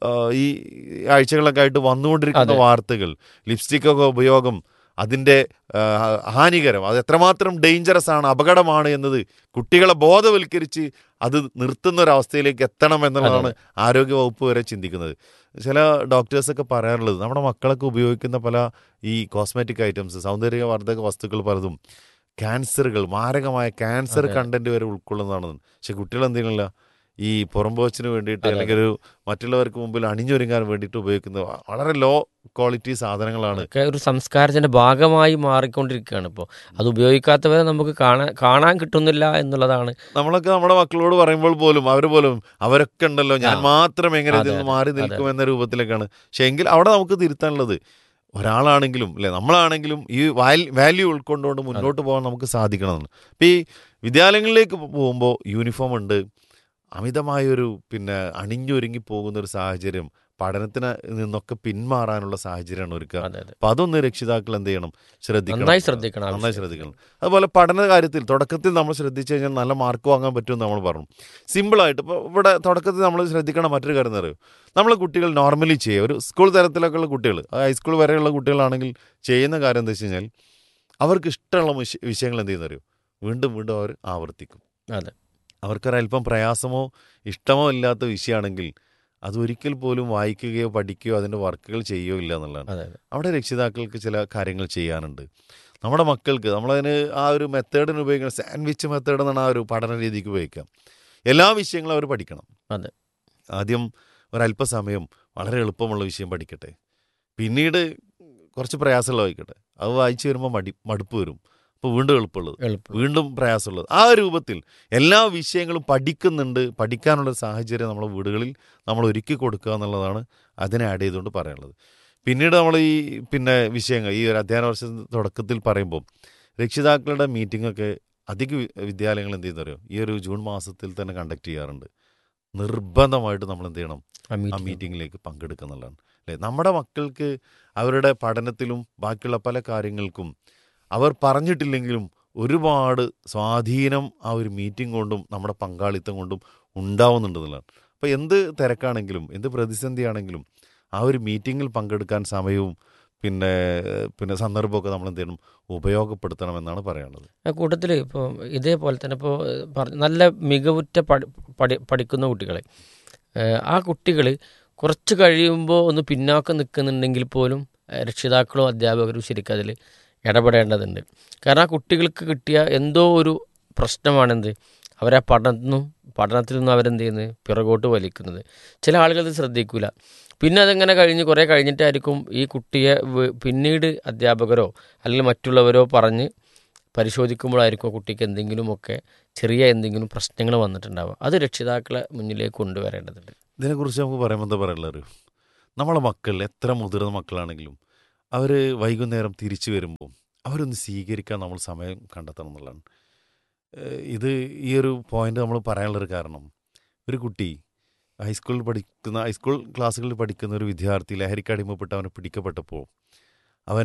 ഈ ആഴ്ചകളൊക്കെ ആയിട്ട് വന്നുകൊണ്ടിരിക്കുന്ന വാർത്തകൾ, ലിപ്സ്റ്റിക്കൊക്കെ ഉപയോഗം അതിൻ്റെ ആ, ഹാനികരം, അത് എത്രമാത്രം ഡേഞ്ചറസ് ആണ്, അപകടമാണ് എന്നത് കുട്ടികളെ ബോധവൽക്കരിച്ച് അത് നിർത്തുന്ന ഒരവസ്ഥയിലേക്ക് എത്തണം എന്നുള്ളതാണ് ആരോഗ്യവകുപ്പ് വരെ ചിന്തിക്കുന്നത്. ചില ഡോക്ടേഴ്സൊക്കെ പറയാറുള്ളത് നമ്മുടെ മക്കളൊക്കെ ഉപയോഗിക്കുന്ന പല ഈ കോസ്മെറ്റിക് ഐറ്റംസ്, സൗന്ദര്യവർദ്ധക വസ്തുക്കൾ പലതും ക്യാൻസറുകൾ, മാരകമായ ക്യാൻസർ കണ്ടന്റ് വരെ ഉൾക്കൊള്ളുന്നതാണ്. പക്ഷെ കുട്ടികൾ എന്തെങ്കിലുമില്ല ഈ പുറംപോച്ചിന് വേണ്ടിയിട്ട് അല്ലെങ്കിൽ ഒരു മറ്റുള്ളവർക്ക് മുമ്പിൽ അണിഞ്ഞൊരുങ്ങാൻ വേണ്ടിയിട്ട് ഉപയോഗിക്കുന്ന വളരെ ലോ ക്വാളിറ്റി സാധനങ്ങളാണ്. ഒക്കെ ഒരു സംസ്കാരത്തിന്റെ ഭാഗമായി മാറിക്കൊണ്ടിരിക്കുകയാണ് ഇപ്പോൾ. അത് ഉപയോഗിക്കാത്തവരെ നമുക്ക് കാണാൻ കാണാൻ കിട്ടുന്നില്ല എന്നുള്ളതാണ്. നമ്മളൊക്കെ നമ്മുടെ മക്കളോട് പറയുമ്പോൾ പോലും അവർ പോലും അവരൊക്കെ ഉണ്ടല്ലോ, ഞാൻ മാത്രം എങ്ങനെ ഇതിൽ നിന്ന് മാറി നിൽക്കും എന്ന രൂപത്തിലേക്കാണ്. പക്ഷെ എങ്കിൽ അവിടെ നമുക്ക് തിരുത്താനുള്ളത് ഒരാളാണെങ്കിലും അല്ലെ നമ്മളാണെങ്കിലും ഈ വാല്യൂ ഉൾക്കൊണ്ടുകൊണ്ട് മുന്നോട്ട് പോകാൻ നമുക്ക് സാധിക്കണമെന്ന്. ഇപ്പം ഈ വിദ്യാലയങ്ങളിലേക്ക് പോകുമ്പോൾ യൂണിഫോം ഉണ്ട്, അമിതമായൊരു പിന്നെ അണിഞ്ഞൊരുങ്ങി പോകുന്ന ഒരു സാഹചര്യം, പഠനത്തിന് നിന്നൊക്കെ പിന്മാറാനുള്ള സാഹചര്യമാണ് ഒരുക്കുക. അപ്പം അതൊന്ന് രക്ഷിതാക്കൾ എന്ത് ചെയ്യണം, ശ്രദ്ധിക്കണം, നന്നായി ശ്രദ്ധിക്കണം നന്നായി ശ്രദ്ധിക്കണം. അതുപോലെ പഠന കാര്യത്തിൽ തുടക്കത്തിൽ നമ്മൾ ശ്രദ്ധിച്ചു കഴിഞ്ഞാൽ നല്ല മാർക്ക് വാങ്ങാൻ പറ്റുമെന്ന് നമ്മൾ പറഞ്ഞു. സിമ്പിളായിട്ട് ഇപ്പോൾ ഇവിടെ തുടക്കത്തിൽ നമ്മൾ ശ്രദ്ധിക്കണം മറ്റൊരു കാര്യം എന്ന് പറയും, നമ്മളെ കുട്ടികൾ നോർമലി ചെയ്യുക, ഒരു സ്കൂൾ തലത്തിലൊക്കെ ഉള്ള കുട്ടികൾ, ഹൈസ്കൂൾ വരെയുള്ള കുട്ടികളാണെങ്കിൽ ചെയ്യുന്ന കാര്യം എന്താ വെച്ച് കഴിഞ്ഞാൽ അവർക്ക് ഇഷ്ടമുള്ള വിഷ- വിഷയങ്ങൾ എന്ത് ചെയ്യുന്ന അറിയോ, വീണ്ടും വീണ്ടും അവർ ആവർത്തിക്കും. അതെ അവർക്കൊരല്പം പ്രയാസമോ ഇഷ്ടമോ ഇല്ലാത്ത വിഷയമാണെങ്കിൽ അതൊരിക്കൽ പോലും വായിക്കുകയോ പഠിക്കുകയോ അതിൻ്റെ വർക്കുകൾ ചെയ്യുകയോ ഇല്ല എന്നുള്ളതാണ്. അതെ അതെ അവിടെ രക്ഷിതാക്കൾക്ക് ചില കാര്യങ്ങൾ ചെയ്യാനുണ്ട്. നമ്മുടെ മക്കൾക്ക് നമ്മളതിന് ആ ഒരു മെത്തേഡിന് ഉപയോഗിക്കണം, സാൻഡ്വിച്ച് മെത്തേഡ് എന്നാണ് ആ ഒരു പഠന രീതിക്ക് ഉപയോഗിക്കാം. എല്ലാ വിഷയങ്ങളും അവർ പഠിക്കണം. അതെ ആദ്യം ഒരല്പസമയം വളരെ എളുപ്പമുള്ള വിഷയം പഠിക്കട്ടെ, പിന്നീട് കുറച്ച് പ്രയാസമുള്ള വായിക്കട്ടെ, അത് വായിച്ചു വരുമ്പോൾ മടി മടുപ്പ് വരും, അപ്പോൾ വീണ്ടും എളുപ്പമുള്ളത്, എളുപ്പം. വീണ്ടും പ്രയാസമുള്ളത്, ആ രൂപത്തിൽ എല്ലാ വിഷയങ്ങളും പഠിക്കുന്നുണ്ട്. പഠിക്കാനുള്ള സാഹചര്യം നമ്മുടെ വീടുകളിൽ നമ്മൾ ഒരുക്കി കൊടുക്കുക എന്നുള്ളതാണ് അതിനെ ആഡ് ചെയ്തുകൊണ്ട് പറയാനുള്ളത്. പിന്നീട് നമ്മൾ ഈ പിന്നെ വിഷയങ്ങൾ ഈ ഒരു അധ്യയന വർഷത്തിൻ്റെ തുടക്കത്തിൽ പറയുമ്പോൾ രക്ഷിതാക്കളുടെ മീറ്റിങ്ങൊക്കെ അധിക വി- വിദ്യാലയങ്ങൾ എന്ത് ചെയ്യുന്നറിയോ ഈ ഒരു ജൂൺ മാസത്തിൽ തന്നെ കണ്ടക്ട് ചെയ്യാറുണ്ട്. നിർബന്ധമായിട്ട് നമ്മൾ എന്ത് ചെയ്യണം, ആ ആ മീറ്റിംഗ്. മീറ്റിങ്ങിലേക്ക് പങ്കെടുക്കുന്നുള്ളതാണ് അല്ലേ. നമ്മുടെ മക്കൾക്ക് അവരുടെ പഠനത്തിലും ബാക്കിയുള്ള പല കാര്യങ്ങൾക്കും അവർ പറഞ്ഞിട്ടില്ലെങ്കിലും ഒരുപാട് സ്വാധീനം ആ ഒരു മീറ്റിംഗ് കൊണ്ടും നമ്മുടെ പങ്കാളിത്തം കൊണ്ടും ഉണ്ടാവുന്നുണ്ടെന്നുള്ളതാണ്. അപ്പോൾ എന്ത് തിരക്കാണെങ്കിലും എന്ത് പ്രതിസന്ധിയാണെങ്കിലും ആ ഒരു മീറ്റിങ്ങിൽ പങ്കെടുക്കാൻ സമയവും പിന്നെ പിന്നെ സന്ദർഭമൊക്കെ നമ്മൾ എന്ത് ചെയ്യണം, ഉപയോഗപ്പെടുത്തണമെന്നാണ് പറയാനുള്ളത്. ആ കൂട്ടത്തിൽ ഇപ്പോൾ ഇതേപോലെ തന്നെ ഇപ്പോൾ പറഞ്ഞ നല്ല മികവുറ്റ പഠി പഠി പഠിക്കുന്ന കുട്ടികളെ ഏഹ് ആ കുട്ടികൾ കുറച്ച് കഴിയുമ്പോൾ ഒന്ന് പിന്നാക്കം നിൽക്കുന്നുണ്ടെങ്കിൽ പോലും ഏഹ് രക്ഷിതാക്കളും അധ്യാപകരും ശരിക്കും അതിൽ ഇടപെടേണ്ടതുണ്ട്. കാരണം ആ കുട്ടികൾക്ക് കിട്ടിയ എന്തോ ഒരു പ്രശ്നമാണെന്ത് അവരെ പഠനത്തിൽ നിന്നും പഠനത്തിൽ നിന്നും അവരെന്ത് ചെയ്യുന്നത് പിറകോട്ട് വലിക്കുന്നത്. ചില ആളുകൾ ഇത് ശ്രദ്ധിക്കില്ല. പിന്നെ അതെങ്ങനെ കഴിഞ്ഞ് കുറേ കഴിഞ്ഞിട്ടായിരിക്കും ഈ കുട്ടിയെ വ- പിന്നീട് അധ്യാപകരോ അല്ലെങ്കിൽ മറ്റുള്ളവരോ പറഞ്ഞ് പരിശോധിക്കുമ്പോഴായിരിക്കും ആ കുട്ടിക്ക് എന്തെങ്കിലുമൊക്കെ ചെറിയ എന്തെങ്കിലും പ്രശ്നങ്ങൾ വന്നിട്ടുണ്ടാവുക. അത് രക്ഷിതാക്കളെ മുന്നിലേക്ക് കൊണ്ടുവരേണ്ടതുണ്ട്. ഇതിനെക്കുറിച്ച് നമുക്ക് പറയുമ്പോൾ എന്താ പറയുള്ളത്, നമ്മളെ മക്കൾ എത്ര മുതിർന്ന മക്കളാണെങ്കിലും അവർ വൈകുന്നേരം തിരിച്ചു വരുമ്പോൾ അവരൊന്ന് സ്വീകരിക്കാൻ നമ്മൾ സമയം കണ്ടെത്തണം എന്നുള്ളതാണ്. ഏഹ് ഇത് ഈ ഒരു പോയിന്റ് നമ്മൾ പറയാനുള്ളൊരു കാരണം, ഒരു കുട്ടി ഹൈസ്കൂളിൽ പഠിക്കുന്ന ഹൈസ്കൂൾ ക്ലാസ്സുകളിൽ പഠിക്കുന്ന ഒരു വിദ്യാർത്ഥി ലഹരിക്ക് അടിമപ്പെട്ട് അവനെ പിടിക്കപ്പെട്ടപ്പോൾ അവൻ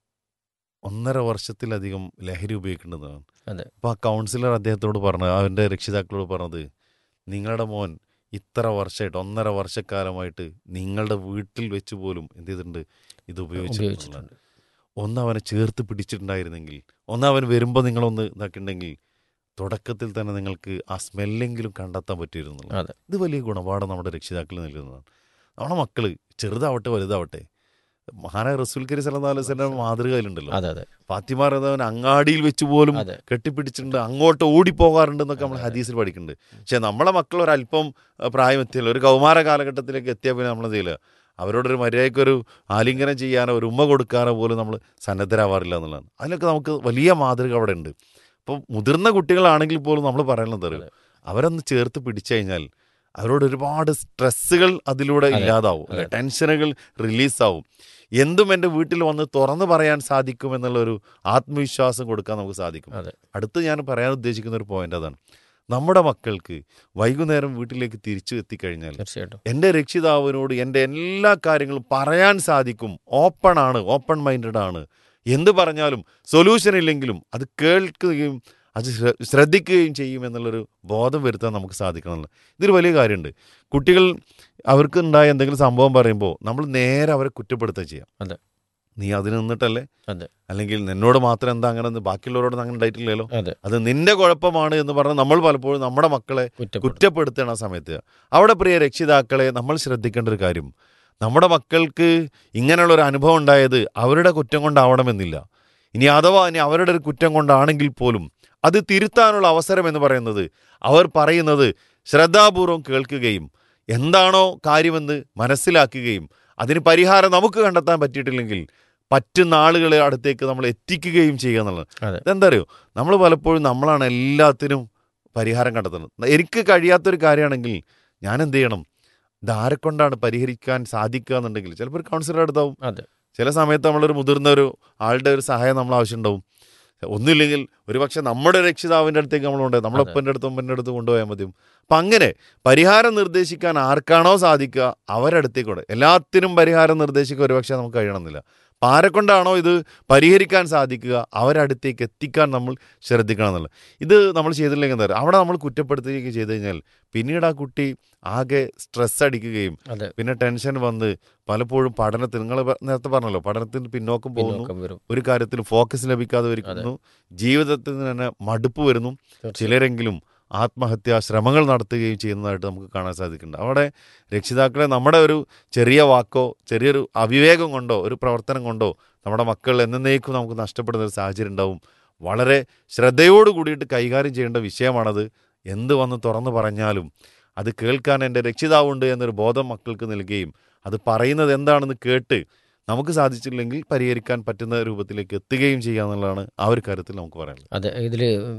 ഒന്നര വർഷത്തിലധികം ലഹരി ഉപയോഗിക്കേണ്ടതാണ്. അതെ. അപ്പോൾ ആ കൗൺസിലർ അദ്ദേഹത്തോട് പറഞ്ഞത്, അവൻ്റെ രക്ഷിതാക്കളോട് പറഞ്ഞത്, നിങ്ങളുടെ മോൻ ഇത്ര വർഷമായിട്ട് ഒന്നര വർഷക്കാലമായിട്ട് നിങ്ങളുടെ വീട്ടിൽ വെച്ച് പോലും എന്ത് ചെയ്തിട്ടുണ്ട്, ഇത് ഉപയോഗിച്ചിട്ടുണ്ട്. ഉപയോഗിച്ചിട്ടുണ്ട്. ഒന്ന് അവനെ ചേർത്ത് പിടിച്ചിട്ടുണ്ടായിരുന്നെങ്കിൽ, ഒന്ന് അവൻ വരുമ്പോൾ നിങ്ങളൊന്ന് ഇതാക്കിയിട്ടുണ്ടെങ്കിൽ തുടക്കത്തിൽ തന്നെ നിങ്ങൾക്ക് ആ സ്മെല്ലെങ്കിലും കണ്ടെത്താൻ പറ്റിയിരുന്നു. അതെ. ഇത് വലിയ ഗുണപാഠം നമ്മുടെ രക്ഷിതാക്കൾ നൽകുന്നതാണ്. നമ്മുടെ മക്കൾ ചെറുതാവട്ടെ വലുതാവട്ടെ, മഹാനായ റസൂൽ കരീം സല്ലല്ലാഹു അലൈഹി വസല്ലം മാതൃകയിലുണ്ടല്ലോ, അതെ അതെ ഫാത്തിമ റളിയല്ലാഹു അൻഹ അങ്ങാടിയിൽ വെച്ച് പോലും അതെ കെട്ടിപ്പിടിച്ചിട്ടുണ്ട്, അങ്ങോട്ട് ഓടിപ്പോകാറുണ്ട് എന്നൊക്കെ നമ്മൾ അതെ. ഹദീസിൽ പഠിക്കുന്നുണ്ട്. പക്ഷെ നമ്മളെ മക്കൾ ഒരല്പം അഹ്, പ്രായം എത്തിയല്ലോ, ഒരു കൗമാര കാലഘട്ടത്തിലേക്ക് എത്തിയാൽ പിന്നെ നമ്മൾ ചെയ്യില്ല, അവരോടൊരു മര്യാദയ്ക്കൊരു ആലിംഗനം ചെയ്യാനോ ഒരു ഉമ്മ കൊടുക്കാനോ പോലും നമ്മൾ സന്നദ്ധരാവാറില്ല എന്നുള്ളതാണ്. അതിലൊക്കെ നമുക്ക് വലിയ മാതൃക അവിടെ ഉണ്ട്. അപ്പോൾ മുതിർന്ന കുട്ടികളാണെങ്കിൽ പോലും നമ്മൾ പറയുന്നത് അറിയും, അതെ അവരൊന്ന് ചേർത്ത് പിടിച്ചു കഴിഞ്ഞാൽ അവരോട് ഒരുപാട് സ്ട്രെസ്സുകൾ അതിലൂടെ അതെ ഇല്ലാതാവും, അതെ അല്ലെ, ടെൻഷനുകൾ റിലീസാവും. എന്തും എൻ്റെ വീട്ടിൽ വന്ന് തുറന്നു പറയാൻ സാധിക്കും എന്നുള്ളൊരു ആത്മവിശ്വാസം കൊടുക്കാൻ നമുക്ക് സാധിക്കും. അതെ അടുത്ത് ഞാൻ പറയാൻ ഉദ്ദേശിക്കുന്ന ഒരു പോയിന്റ് അതാണ്, നമ്മുടെ മക്കൾക്ക് വൈകുന്നേരം വീട്ടിലേക്ക് തിരിച്ചു എത്തിക്കഴിഞ്ഞാൽ തീർച്ചയായിട്ടും. എൻ്റെ രക്ഷിതാവിനോട് എൻ്റെ എല്ലാ കാര്യങ്ങളും പറയാൻ സാധിക്കും. ഓപ്പൺ ആണ്, ഓപ്പൺ മൈൻഡഡ് ആണ്. എന്ത് പറഞ്ഞാലും സൊല്യൂഷൻ ഇല്ലെങ്കിലും അത് കേൾക്കുകയും അത് ശ്ര- ശ്രദ്ധിക്കുകയും ചെയ്യും എന്നുള്ളൊരു ബോധം വരുത്താൻ നമുക്ക് സാധിക്കണമല്ലോ. ഇതൊരു വലിയ കാര്യമുണ്ട്. കുട്ടികൾ അവർക്ക് ഉണ്ടായ എന്തെങ്കിലും സംഭവം പറയുമ്പോൾ നമ്മൾ നേരെ അവരെ കുറ്റപ്പെടുത്തുക ചെയ്യാം. അതെ നീ അതിന് നിന്നിട്ടല്ലേ, അതെ അല്ലെങ്കിൽ നിന്നോട് മാത്രം എന്താ അങ്ങനെ ഒന്ന്, ബാക്കിയുള്ളവരോട് അങ്ങനെ ഉണ്ടായിട്ടില്ലല്ലോ, അതെ അത് നിന്റെ കുഴപ്പമാണ് എന്ന് പറഞ്ഞ് നമ്മൾ പലപ്പോഴും നമ്മുടെ മക്കളെ കുറ്റപ്പെടുത്തും. കുറ്റപ്പെടുത്തുന്ന ആ സമയത്ത് അവിടെ പ്രിയ രക്ഷിതാക്കളെ നമ്മൾ ശ്രദ്ധിക്കേണ്ട ഒരു കാര്യം, നമ്മുടെ മക്കൾക്ക് ഇങ്ങനെയുള്ളൊരു അനുഭവം ഉണ്ടായത് അവരുടെ കുറ്റം കൊണ്ടാവണമെന്നില്ല. ഇനി അഥവാ ഇനി അവരുടെ ഒരു കുറ്റം കൊണ്ടാണെങ്കിൽ പോലും അത് തിരുത്താനുള്ള അവസരം എന്ന് പറയുന്നത് അവർ പറയുന്നത് ശ്രദ്ധാപൂർവം കേൾക്കുകയും എന്താണോ കാര്യമെന്ന് മനസ്സിലാക്കുകയും അതിന് പരിഹാരം നമുക്ക് കണ്ടെത്താൻ പറ്റിയിട്ടില്ലെങ്കിൽ പറ്റുന്ന ആളുകളെ അടുത്തേക്ക് നമ്മൾ എത്തിക്കുകയും ചെയ്യുക എന്നുള്ളത്. അതെ ഇതെന്താ അറിയോ, നമ്മൾ പലപ്പോഴും നമ്മളാണ് എല്ലാത്തിനും പരിഹാരം കണ്ടെത്തുന്നത്. എനിക്ക് കഴിയാത്തൊരു കാര്യമാണെങ്കിൽ ഞാൻ എന്ത് ചെയ്യണം, ഇതാരെ കൊണ്ടാണ് പരിഹരിക്കാൻ സാധിക്കുക എന്നുണ്ടെങ്കിൽ ചിലപ്പോൾ ഒരു കൗൺസിലർ അടുത്താവും, അതെ ചില സമയത്ത് നമ്മളൊരു മുതിർന്ന ഒരു ആളുടെ ഒരു സഹായം നമ്മൾ ആവശ്യമുണ്ടാവും. ഒന്നുമില്ലെങ്കിൽ ഒരു പക്ഷെ നമ്മുടെ രക്ഷിതാവിൻ്റെ അടുത്തേക്ക് നമ്മളുണ്ട്, നമ്മുടെ അതെ ഒപ്പൻ്റെ അടുത്തും ഒപ്പൻ്റെ അടുത്ത് കൊണ്ടുപോയാൽ മതിയും. അപ്പം അങ്ങനെ പരിഹാരം നിർദ്ദേശിക്കാൻ ആർക്കാണോ സാധിക്കുക അവരടുത്തേക്കൂടെ. എല്ലാത്തിനും പരിഹാരം നിർദ്ദേശിക്കുക ഒരുപക്ഷെ നമുക്ക് കഴിയണമെന്നില്ല. അപ്പം ആരെക്കൊണ്ടാണോ ഇത് പരിഹരിക്കാൻ സാധിക്കുക അവരടുത്തേക്ക് എത്തിക്കാൻ നമ്മൾ ശ്രദ്ധിക്കണം എന്നുള്ളത്. ഇത് നമ്മൾ ചെയ്തില്ലെങ്കിൽ എന്താ പറയുക, അവിടെ നമ്മൾ കുറ്റപ്പെടുത്തുകയൊക്കെ ചെയ്ത് കഴിഞ്ഞാൽ പിന്നീട് ആ കുട്ടി ആകെ സ്ട്രെസ് അടിക്കുകയും അതെ പിന്നെ ടെൻഷൻ വന്ന് പലപ്പോഴും പഠനത്തിൽ, നിങ്ങൾ നേരത്തെ പറഞ്ഞല്ലോ, പഠനത്തിന് പിന്നോക്കം പോകുന്നു, പിന്നോക്കം വരും. ഒരു കാര്യത്തിൽ ഫോക്കസ് ലഭിക്കാതെ അതെ വരിക്കുന്നു, ജീവിതത്തിന് തന്നെ മടുപ്പ് വരുന്നു, തീർച്ചയായും. ചിലരെങ്കിലും ആത്മഹത്യാ ശ്രമങ്ങൾ നടത്തുകയും ചെയ്യുന്നതായിട്ട് നമുക്ക് കാണാൻ സാധിക്കുന്നുണ്ട്. അവിടെ രക്ഷിതാക്കളെ നമ്മുടെ ഒരു ചെറിയ വാക്കോ ചെറിയൊരു അവിവേകം കൊണ്ടോ ഒരു പ്രവർത്തനം കൊണ്ടോ നമ്മുടെ മക്കൾ എന്നേക്കും നമുക്ക് നഷ്ടപ്പെടുന്ന ഒരു സാഹചര്യം ഉണ്ടാവും. വളരെ ശ്രദ്ധയോട് കൂടിയിട്ട് കൈകാര്യം ചെയ്യേണ്ട വിഷയമാണത്. എന്ത് വന്ന് തുറന്നു പറഞ്ഞാലും അത് കേൾക്കാൻ എൻ്റെ രക്ഷിതാവുണ്ട് എന്നൊരു ബോധം മക്കൾക്ക് നൽകുകയും അത് പറയുന്നത് എന്താണെന്ന് കേട്ട് നമുക്ക് സാധിച്ചില്ലെങ്കിൽ പരിഹരിക്കാൻ പറ്റുന്ന രൂപത്തിലേക്ക് എത്തുകയും ചെയ്യുക എന്നുള്ളതാണ് ആ ഒരു കാര്യത്തിൽ നമുക്ക് പറയാനുള്ളത്. അതെ, ഇതിൽ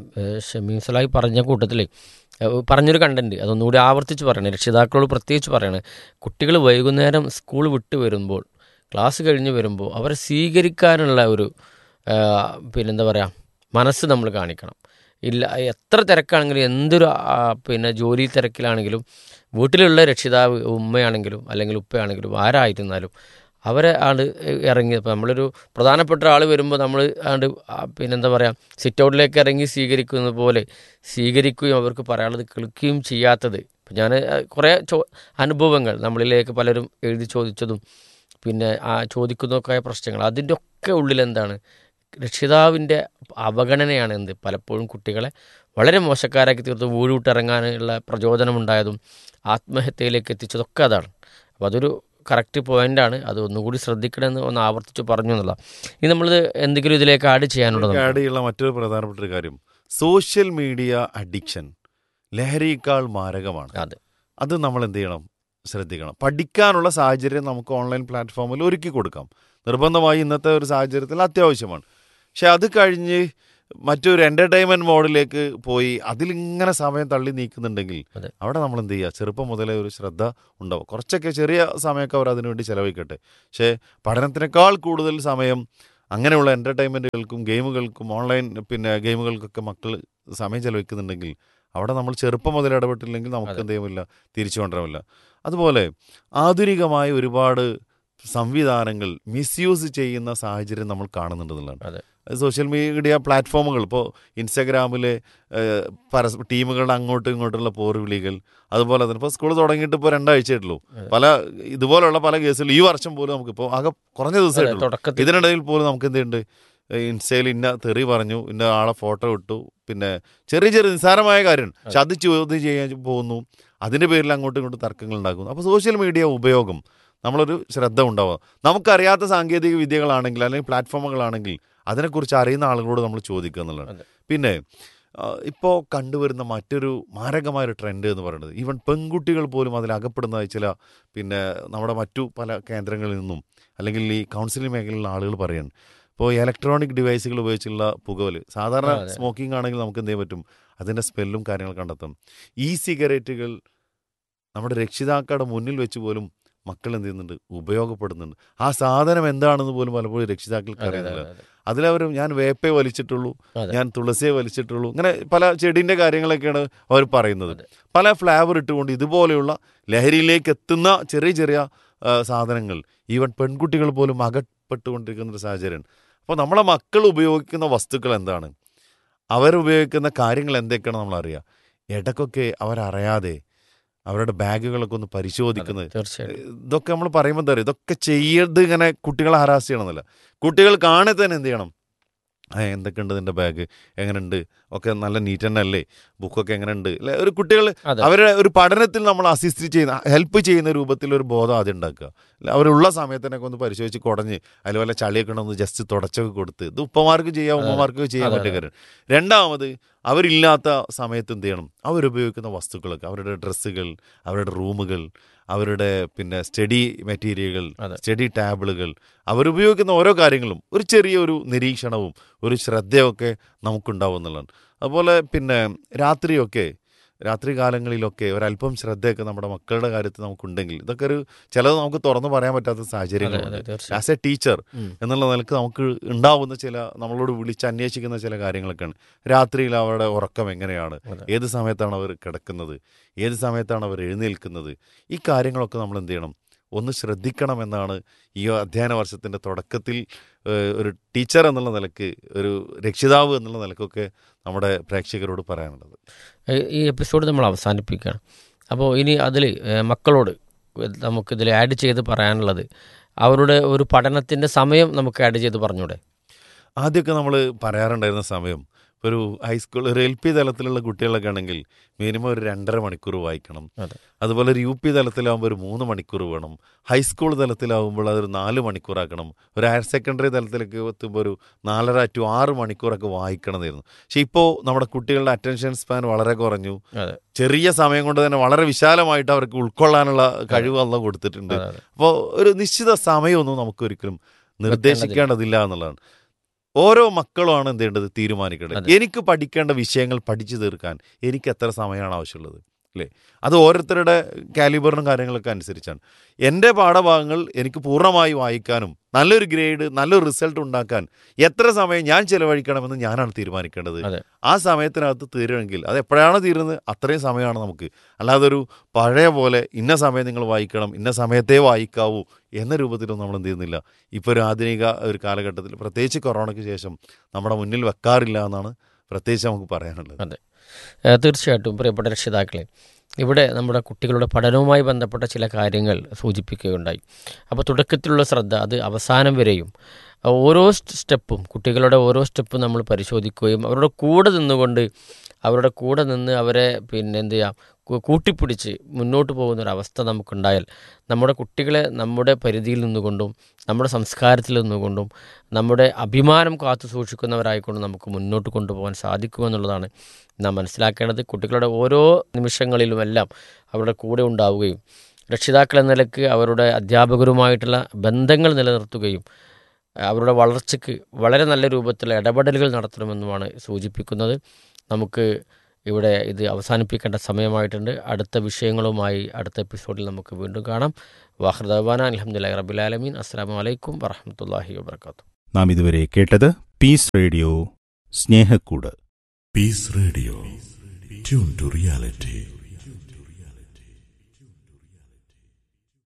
ഷമീം സലാഹി പറഞ്ഞ കൂട്ടത്തിൽ പറഞ്ഞൊരു കണ്ടന്റ് അതൊന്നുകൂടി ആവർത്തിച്ച് പറയണേ, രക്ഷിതാക്കളോട് പ്രത്യേകിച്ച് പറയണേ, കുട്ടികൾ വൈകുന്നേരം സ്കൂൾ വിട്ട് വരുമ്പോൾ, ക്ലാസ് കഴിഞ്ഞ് വരുമ്പോൾ അവരെ സ്വീകരിക്കാനുള്ള ഒരു ആ, പിന്നെന്താ പറയുക മനസ്സ് നമ്മൾ കാണിക്കണം. ഇല്ല, എത്ര തിരക്കാണെങ്കിലും എന്തൊരു ആ, പിന്നെ ജോലി തിരക്കിലാണെങ്കിലും വീട്ടിലുള്ള രക്ഷിതാവ് ഉമ്മയാണെങ്കിലും അല്ലെങ്കിൽ ഉപ്പയാണെങ്കിലും ആരായിരുന്നാലും അവരെ ആണ്ട് ഇറങ്ങി, ഇപ്പോൾ നമ്മളൊരു പ്രധാനപ്പെട്ട ആൾ വരുമ്പോൾ നമ്മൾ ആണ്ട് ആ, പിന്നെന്താ പറയുക സിറ്റ് ഔട്ടിലേക്ക് ഇറങ്ങി സ്വീകരിക്കുന്നത് പോലെ സ്വീകരിക്കുകയും അവർക്ക് പറയാനുള്ളത് കേൾക്കുകയും ചെയ്യാത്തത്. ഇപ്പം ഞാൻ കുറേ ചോ അനുഭവങ്ങൾ നമ്മളിലേക്ക് പലരും എഴുതി ചോദിച്ചതും പിന്നെ ആ ചോദിക്കുന്നതൊക്കെ ആയ പ്രശ്നങ്ങൾ, അതിൻ്റെ ഒക്കെ ഉള്ളിൽ എന്താണ്, രക്ഷിതാവിൻ്റെ അവഗണനയാണ് എന്ത് പലപ്പോഴും കുട്ടികളെ വളരെ മോശക്കാരാക്കി തീർത്ത് വീടുവിട്ടിറങ്ങാനുള്ള പ്രചോദനമുണ്ടായതും ആത്മഹത്യയിലേക്ക് എത്തിച്ചതൊക്കെ അതാണ്. അപ്പോൾ അതൊരു കറക്റ്റ് പോയിൻ്റാണ്, അത് ഒന്നുകൂടി ശ്രദ്ധിക്കണമെന്ന് ഒന്ന് ആവർത്തിച്ച് പറഞ്ഞു എന്നുള്ള. ഇനി നമ്മൾ എന്തെങ്കിലും ഇതിലേക്ക് ആഡ് ചെയ്യാനുണ്ടോ? ആഡ് ചെയ്യുന്ന മറ്റൊരു പ്രധാനപ്പെട്ട ഒരു കാര്യം, സോഷ്യൽ മീഡിയ അഡിക്ഷൻ ലഹരിയേക്കാൾ മാരകമാണ്. അതെ അത് നമ്മൾ എന്ത് ചെയ്യണം, ശ്രദ്ധിക്കണം. പഠിക്കാനുള്ള സാഹചര്യം നമുക്ക് ഓൺലൈൻ പ്ലാറ്റ്ഫോമിൽ ഒരുക്കി കൊടുക്കാം, നിർബന്ധമായി ഇന്നത്തെ ഒരു സാഹചര്യത്തിൽ അത്യാവശ്യമാണ്. പക്ഷെ അത് കഴിഞ്ഞ് മറ്റൊരു എൻ്റർടൈൻമെൻറ്റ് മോഡിലേക്ക് പോയി അതിലിങ്ങനെ സമയം തള്ളി നീക്കുന്നുണ്ടെങ്കിൽ അതെ. അവിടെ നമ്മൾ എന്ത് ചെയ്യുക, ചെറുപ്പം മുതലേ ഒരു ശ്രദ്ധ ഉണ്ടാവും. കുറച്ചൊക്കെ ചെറിയ സമയമൊക്കെ അവർ അതിനുവേണ്ടി ചിലവഴിക്കട്ടെ. പക്ഷേ പഠനത്തിനേക്കാൾ കൂടുതൽ സമയം അങ്ങനെയുള്ള എൻ്റർടൈൻമെൻറ്റുകൾക്കും ഗെയിമുകൾക്കും ഓൺലൈൻ പിന്നെ ഗെയിമുകൾക്കൊക്കെ മക്കൾ സമയം ചിലവഴിക്കുന്നുണ്ടെങ്കിൽ അവിടെ നമ്മൾ ചെറുപ്പം മുതൽ ഇടപെട്ടില്ലെങ്കിൽ നമുക്ക് എന്ത് ചെയ്യുമില്ല, തിരിച്ചു കൊണ്ടുവരാമില്ല. അതുപോലെ ആധുനികമായ ഒരുപാട് സംവിധാനങ്ങൾ മിസ്യൂസ് ചെയ്യുന്ന സാഹചര്യം നമ്മൾ കാണുന്നുണ്ടെന്നുള്ളതാണ്. അതെ. സോഷ്യൽ മീഡിയ പ്ലാറ്റ്ഫോമുകൾ ഇപ്പോൾ ഇൻസ്റ്റാഗ്രാമിലെ പരസ്പ ടീമുകളുടെ അങ്ങോട്ടും ഇങ്ങോട്ടുള്ള പോർവിളികൾ, അതുപോലെ തന്നെ ഇപ്പോൾ സ്കൂൾ തുടങ്ങിയിട്ട് ഇപ്പോൾ രണ്ടാഴ്ചയായിട്ടുള്ളൂ. പല ഇതുപോലുള്ള പല കേസുകൾ ഈ വർഷം പോലും നമുക്കിപ്പോൾ ആകെ കുറഞ്ഞ ദിവസമായിട്ടുള്ളൂ. ഇതിനിടയിൽ പോലും നമുക്ക് എന്തുണ്ട്, ഇൻസ്റ്റയിൽ ഇന്ന തെറി പറഞ്ഞു, ഇന്ന ആളെ ഫോട്ടോ ഇട്ടു, പിന്നെ ചെറിയ ചെറിയ നിസ്സാരമായ കാര്യം പക്ഷെ അത് ചോദ്യം ചെയ്യാൻ പോകുന്നു, അതിൻ്റെ പേരിൽ അങ്ങോട്ടും ഇങ്ങോട്ടും തർക്കങ്ങൾ ഉണ്ടാക്കുന്നു. അപ്പോൾ സോഷ്യൽ മീഡിയ ഉപയോഗം നമ്മളൊരു ശ്രദ്ധ ഉണ്ടാവുക. നമുക്കറിയാത്ത സാങ്കേതിക വിദ്യകളാണെങ്കിൽ അല്ലെങ്കിൽ പ്ലാറ്റ്ഫോമുകളാണെങ്കിൽ അതിനെക്കുറിച്ച് അറിയുന്ന ആളുകളോട് നമ്മൾ ചോദിക്കുക എന്നുള്ളതാണ്. പിന്നെ ഇപ്പോൾ കണ്ടുവരുന്ന മറ്റൊരു മാരകമായൊരു ട്രെൻഡ് എന്ന് പറയുന്നത് ഈവൻ പെൺകുട്ടികൾ പോലും അതിൽ അകപ്പെടുന്നതായി ചില പിന്നെ നമ്മുടെ മറ്റു പല കേന്ദ്രങ്ങളിൽ നിന്നും അല്ലെങ്കിൽ ഈ കൗൺസിലിംഗ് മേഖലയിലുള്ള ആളുകൾ പറയാണ്. ഇപ്പോൾ ഇലക്ട്രോണിക് ഡിവൈസുകൾ ഉപയോഗിച്ചുള്ള പുകവല്, സാധാരണ സ്മോക്കിംഗ് ആണെങ്കിൽ നമുക്ക് എന്ത് ചെയ്യാൻ പറ്റും, അതിൻ്റെ സ്മെല്ലും കാര്യങ്ങൾ കണ്ടെത്തും. ഈ സിഗരറ്റുകൾ നമ്മുടെ രക്ഷിതാക്കളുടെ മുന്നിൽ വെച്ച് പോലും മക്കൾ എന്ത് ചെയ്യുന്നുണ്ട്, ഉപയോഗപ്പെടുന്നുണ്ട്. ആ സാധനം എന്താണെന്ന് പോലും പലപ്പോഴും രക്ഷിതാക്കൾക്ക് അറിയുന്നില്ല. അതിലവർ ഞാൻ വേപ്പേ വലിച്ചിട്ടുള്ളൂ, ഞാൻ തുളസിയെ വലിച്ചിട്ടുള്ളൂ, ഇങ്ങനെ പല ചെടീൻ്റെ കാര്യങ്ങളൊക്കെയാണ് അവർ പറയുന്നത്. പല ഫ്ലേവർ ഇട്ടുകൊണ്ട് ഇതുപോലെയുള്ള ലഹരിയിലേക്ക് എത്തുന്ന ചെറിയ ചെറിയ സാധനങ്ങൾ ഈവൻ പെൺകുട്ടികൾ പോലും അകപ്പെട്ടുകൊണ്ടിരിക്കുന്നൊരു സാഹചര്യമാണ്. അപ്പോൾ നമ്മളെ മക്കൾ ഉപയോഗിക്കുന്ന വസ്തുക്കൾ എന്താണ്, അവരുപയോഗിക്കുന്ന കാര്യങ്ങൾ എന്തൊക്കെയാണ് നമ്മളറിയുക. ഇടയ്ക്കൊക്കെ അവരറിയാതെ അവരുടെ ബാഗുകളൊക്കെ ഒന്ന് പരിശോധിക്കുന്നത്, ഇതൊക്കെ നമ്മൾ പറയുമ്പോൾ എന്താ പറയുക, ഇതൊക്കെ ചെയ്യരുത്. ഇങ്ങനെ കുട്ടികളെ ഹരാസ് ചെയ്യണമെന്നില്ല, കുട്ടികൾ കാണെ തന്നെ എന്ത് ചെയ്യണം, ആ എന്തൊക്കെയുണ്ട് നിൻ്റെ ബാഗ്, എങ്ങനെയുണ്ട്, ഒക്കെ നല്ല നീറ്റ് തന്നെ അല്ലേ, ബുക്കൊക്കെ എങ്ങനെയുണ്ട് അല്ലെ. ഒരു കുട്ടികൾ അവരുടെ ഒരു പഠനത്തിൽ നമ്മൾ അസിസ്റ്റ് ചെയ്യുന്ന ഹെൽപ്പ് ചെയ്യുന്ന രൂപത്തിൽ ഒരു ബോധം ആദ്യം ഉണ്ടാക്കുക. അവരുള്ള സമയത്തിനൊക്കെ ഒന്ന് പരിശോധിച്ച് കുടഞ്ഞ് അതിൽ വല്ല ചളിയൊക്കെ ഉണ്ടെന്ന് ജസ്റ്റ് തുടച്ചൊക്കെ കൊടുത്ത്, ഇത് ഉപ്പമാർക്ക് ചെയ്യാം ഉമ്മമാർക്ക് ചെയ്യാൻ പറ്റിയ കാര്യം. രണ്ടാമത് അവരില്ലാത്ത സമയത്ത് എന്ത് ചെയ്യണം, അവരുപയോഗിക്കുന്ന വസ്തുക്കളൊക്കെ, അവരുടെ ഡ്രസ്സുകൾ, അവരുടെ റൂമുകൾ, അവരുടെ പിന്നെ സ്റ്റഡി മെറ്റീരിയലുകൾ, സ്റ്റഡി ടാബിളുകൾ, അവരുപയോഗിക്കുന്ന ഓരോ കാര്യങ്ങളും ഒരു ചെറിയൊരു നിരീക്ഷണവും ഒരു ശ്രദ്ധയൊക്കെ നമുക്കുണ്ടാവും എന്നുള്ളതാണ്. അതുപോലെ പിന്നെ രാത്രിയൊക്കെ രാത്രി കാലങ്ങളിലൊക്കെ ഒരല്പം ശ്രദ്ധയൊക്കെ നമ്മുടെ മക്കളുടെ കാര്യത്തിൽ നമുക്കുണ്ടെങ്കിൽ, ഇതൊക്കെ ഒരു ചിലത് നമുക്ക് തുറന്നു പറയാൻ പറ്റാത്ത സാഹചര്യങ്ങളുണ്ട്. ആസ് എ ടീച്ചർ എന്നുള്ള നിലക്ക് നമുക്ക് ഉണ്ടാവുന്ന ചില നമ്മളോട് വിളിച്ച് അന്വേഷിക്കുന്ന ചില കാര്യങ്ങളൊക്കെയാണ്. രാത്രിയിൽ അവരുടെ ഉറക്കം എങ്ങനെയാണ്, ഏത് സമയത്താണ് അവർ കിടക്കുന്നത്, ഏത് സമയത്താണ് അവർ എഴുന്നേൽക്കുന്നത്, ഈ കാര്യങ്ങളൊക്കെ നമ്മൾ എന്ത് ചെയ്യണം, ഒന്ന് ശ്രദ്ധിക്കണമെന്നാണ് ഈ അധ്യയന വർഷത്തിൻ്റെ തുടക്കത്തിൽ ഒരു ടീച്ചർ എന്നുള്ള നിലക്ക്, ഒരു രക്ഷിതാവ് എന്നുള്ള നിലക്കൊക്കെ നമ്മുടെ പ്രേക്ഷകരോട് പറയാനുള്ളത്. ഈ എപ്പിസോഡ് നമ്മൾ അവസാനിപ്പിക്കുകയാണ്. അപ്പോൾ ഇനി അതിൽ മക്കളോട് നമുക്കിതിൽ ആഡ് ചെയ്ത് പറയാനുള്ളത്, അവരുടെ ഒരു പഠനത്തിൻ്റെ സമയം നമുക്ക് ആഡ് ചെയ്ത് പറഞ്ഞൂടെ? ആദ്യമൊക്കെ നമ്മൾ പറയാറുണ്ടായിരുന്ന സമയം, ഒരു ഹൈസ്കൂൾ ഒരു എൽ പി തലത്തിലുള്ള കുട്ടികളൊക്കെ ആണെങ്കിൽ മിനിമം ഒരു രണ്ടര മണിക്കൂർ വായിക്കണം. അതുപോലെ ഒരു യു പി തലത്തിലാവുമ്പോൾ ഒരു മൂന്ന് മണിക്കൂർ വേണം. ഹൈസ്കൂൾ തലത്തിലാവുമ്പോൾ അതൊരു നാല് മണിക്കൂറാക്കണം. ഒരു ഹയർ സെക്കൻഡറി തലത്തിലേക്ക് എത്തുമ്പോൾ ഒരു നാലര ടു ആറ് മണിക്കൂറൊക്കെ വായിക്കണമെന്നായിരുന്നു. പക്ഷെ ഇപ്പോൾ നമ്മുടെ കുട്ടികളുടെ അറ്റൻഷൻ സ്പാൻ വളരെ കുറഞ്ഞു. ചെറിയ സമയം കൊണ്ട് തന്നെ വളരെ വിശാലമായിട്ട് അവർക്ക് ഉൾക്കൊള്ളാനുള്ള കഴിവ് അല്ല കൊടുത്തിട്ടുണ്ട്. അപ്പോൾ ഒരു നിശ്ചിത സമയമൊന്നും നമുക്കൊരിക്കലും നിർദ്ദേശിക്കേണ്ടതില്ല എന്നുള്ളതാണ്. ഓരോ മക്കളുമാണ് എന്ത് ചെയ്യേണ്ടത്, തീരുമാനിക്കേണ്ടത്. എനിക്ക് പഠിക്കേണ്ട വിഷയങ്ങൾ പഠിച്ചു തീർക്കാൻ എനിക്ക് എത്ര സമയമാണ് ആവശ്യമുള്ളത് അല്ലേ? അത് ഓരോരുത്തരുടെ കാലിബറിനും കാര്യങ്ങളൊക്കെ അനുസരിച്ചാണ്. എൻ്റെ പാഠഭാഗങ്ങൾ എനിക്ക് പൂർണ്ണമായി വായിക്കാനും നല്ലൊരു ഗ്രേഡ് നല്ലൊരു റിസൾട്ട് ഉണ്ടാക്കാൻ എത്ര സമയം ഞാൻ ചിലവഴിക്കണമെന്ന് ഞാനാണ് തീരുമാനിക്കേണ്ടത്. ആ സമയത്തിനകത്ത് തീരുമെങ്കിൽ അത് എപ്പോഴാണ് തീരുന്നത് അത്രയും സമയമാണ് നമുക്ക്. അല്ലാതെ ഒരു പഴയ പോലെ ഇന്ന സമയം നിങ്ങൾ വായിക്കണം, ഇന്ന സമയത്തേ വായിക്കാവൂ എന്ന രൂപത്തിലൊന്നും നമ്മൾ എന്ത് ചെയ്യുന്നില്ല. ഇപ്പോൾ ഒരു ആധുനിക ഒരു കാലഘട്ടത്തിൽ പ്രത്യേകിച്ച് കൊറോണയ്ക്ക് ശേഷം നമ്മുടെ മുന്നിൽ വെക്കാറില്ല എന്നാണ് പ്രത്യേകിച്ച് നമുക്ക് പറയാനുള്ളത്. അതെ, തീർച്ചയായിട്ടും പ്രിയപ്പെട്ട രക്ഷിതാക്കളെ, ഇവിടെ നമ്മുടെ കുട്ടികളുടെ പഠനവുമായി ബന്ധപ്പെട്ട ചില കാര്യങ്ങൾ സൂചിപ്പിക്കുകയുണ്ടായി. അപ്പോൾ തുടക്കത്തിലുള്ള ശ്രദ്ധ അത് അവസാനം വരെയും ഓരോ സ്റ്റെപ്പും കുട്ടികളുടെ ഓരോ സ്റ്റെപ്പും നമ്മൾ പരിശോധിക്കുകയും അവരുടെ കൂടെ നിന്നുകൊണ്ട് അവരുടെ കൂടെ നിന്ന് അവരെ പിന്നെ എന്ത് ചെയ്യാം കൂട്ടിപ്പിടിച്ച് മുന്നോട്ട് പോകുന്നൊരവസ്ഥ നമുക്കുണ്ടായാൽ നമ്മുടെ കുട്ടികളെ നമ്മുടെ പരിധിയിൽ നിന്നുകൊണ്ടും നമ്മുടെ സംസ്കാരത്തിൽ നിന്നുകൊണ്ടും നമ്മുടെ അഭിമാനം കാത്തു സൂക്ഷിക്കുന്നവരായിക്കൊണ്ട് നമുക്ക് മുന്നോട്ട് കൊണ്ടുപോകാൻ സാധിക്കുമെന്നുള്ളതാണ് നാം മനസ്സിലാക്കേണ്ടത്. കുട്ടികളുടെ ഓരോ നിമിഷങ്ങളിലുമെല്ലാം അവരുടെ കൂടെ ഉണ്ടാവുകയും രക്ഷിതാക്കൾ എന്ന നിലയ്ക്ക് അവരുടെ അധ്യാപകരുമായിട്ടുള്ള ബന്ധങ്ങൾ നിലനിർത്തുകയും അവരുടെ വളർച്ചയ്ക്ക് വളരെ നല്ല രൂപത്തിലുള്ള ഇടപെടലുകൾ നടത്തണമെന്നുമാണ് സൂചിപ്പിക്കുന്നത്. നമുക്ക് ഇവിടെ ഇത് അവസാനിപ്പിക്കേണ്ട സമയമായിട്ടുണ്ട്. അടുത്ത വിഷയങ്ങളുമായി അടുത്ത എപ്പിസോഡിൽ നമുക്ക് വീണ്ടും കാണാം. വാഹൃദാന അൽഹംദുലില്ലാഹി റബ്ബിൽ ആലമീൻ. അസ്സലാമു അലൈക്കും വറഹ്മത്തുള്ളാഹി വബറകാതുഹു. നാം ഇതുവരെ കേട്ടത് piece radio Snehakkoodu. Piece radio, tune to reality.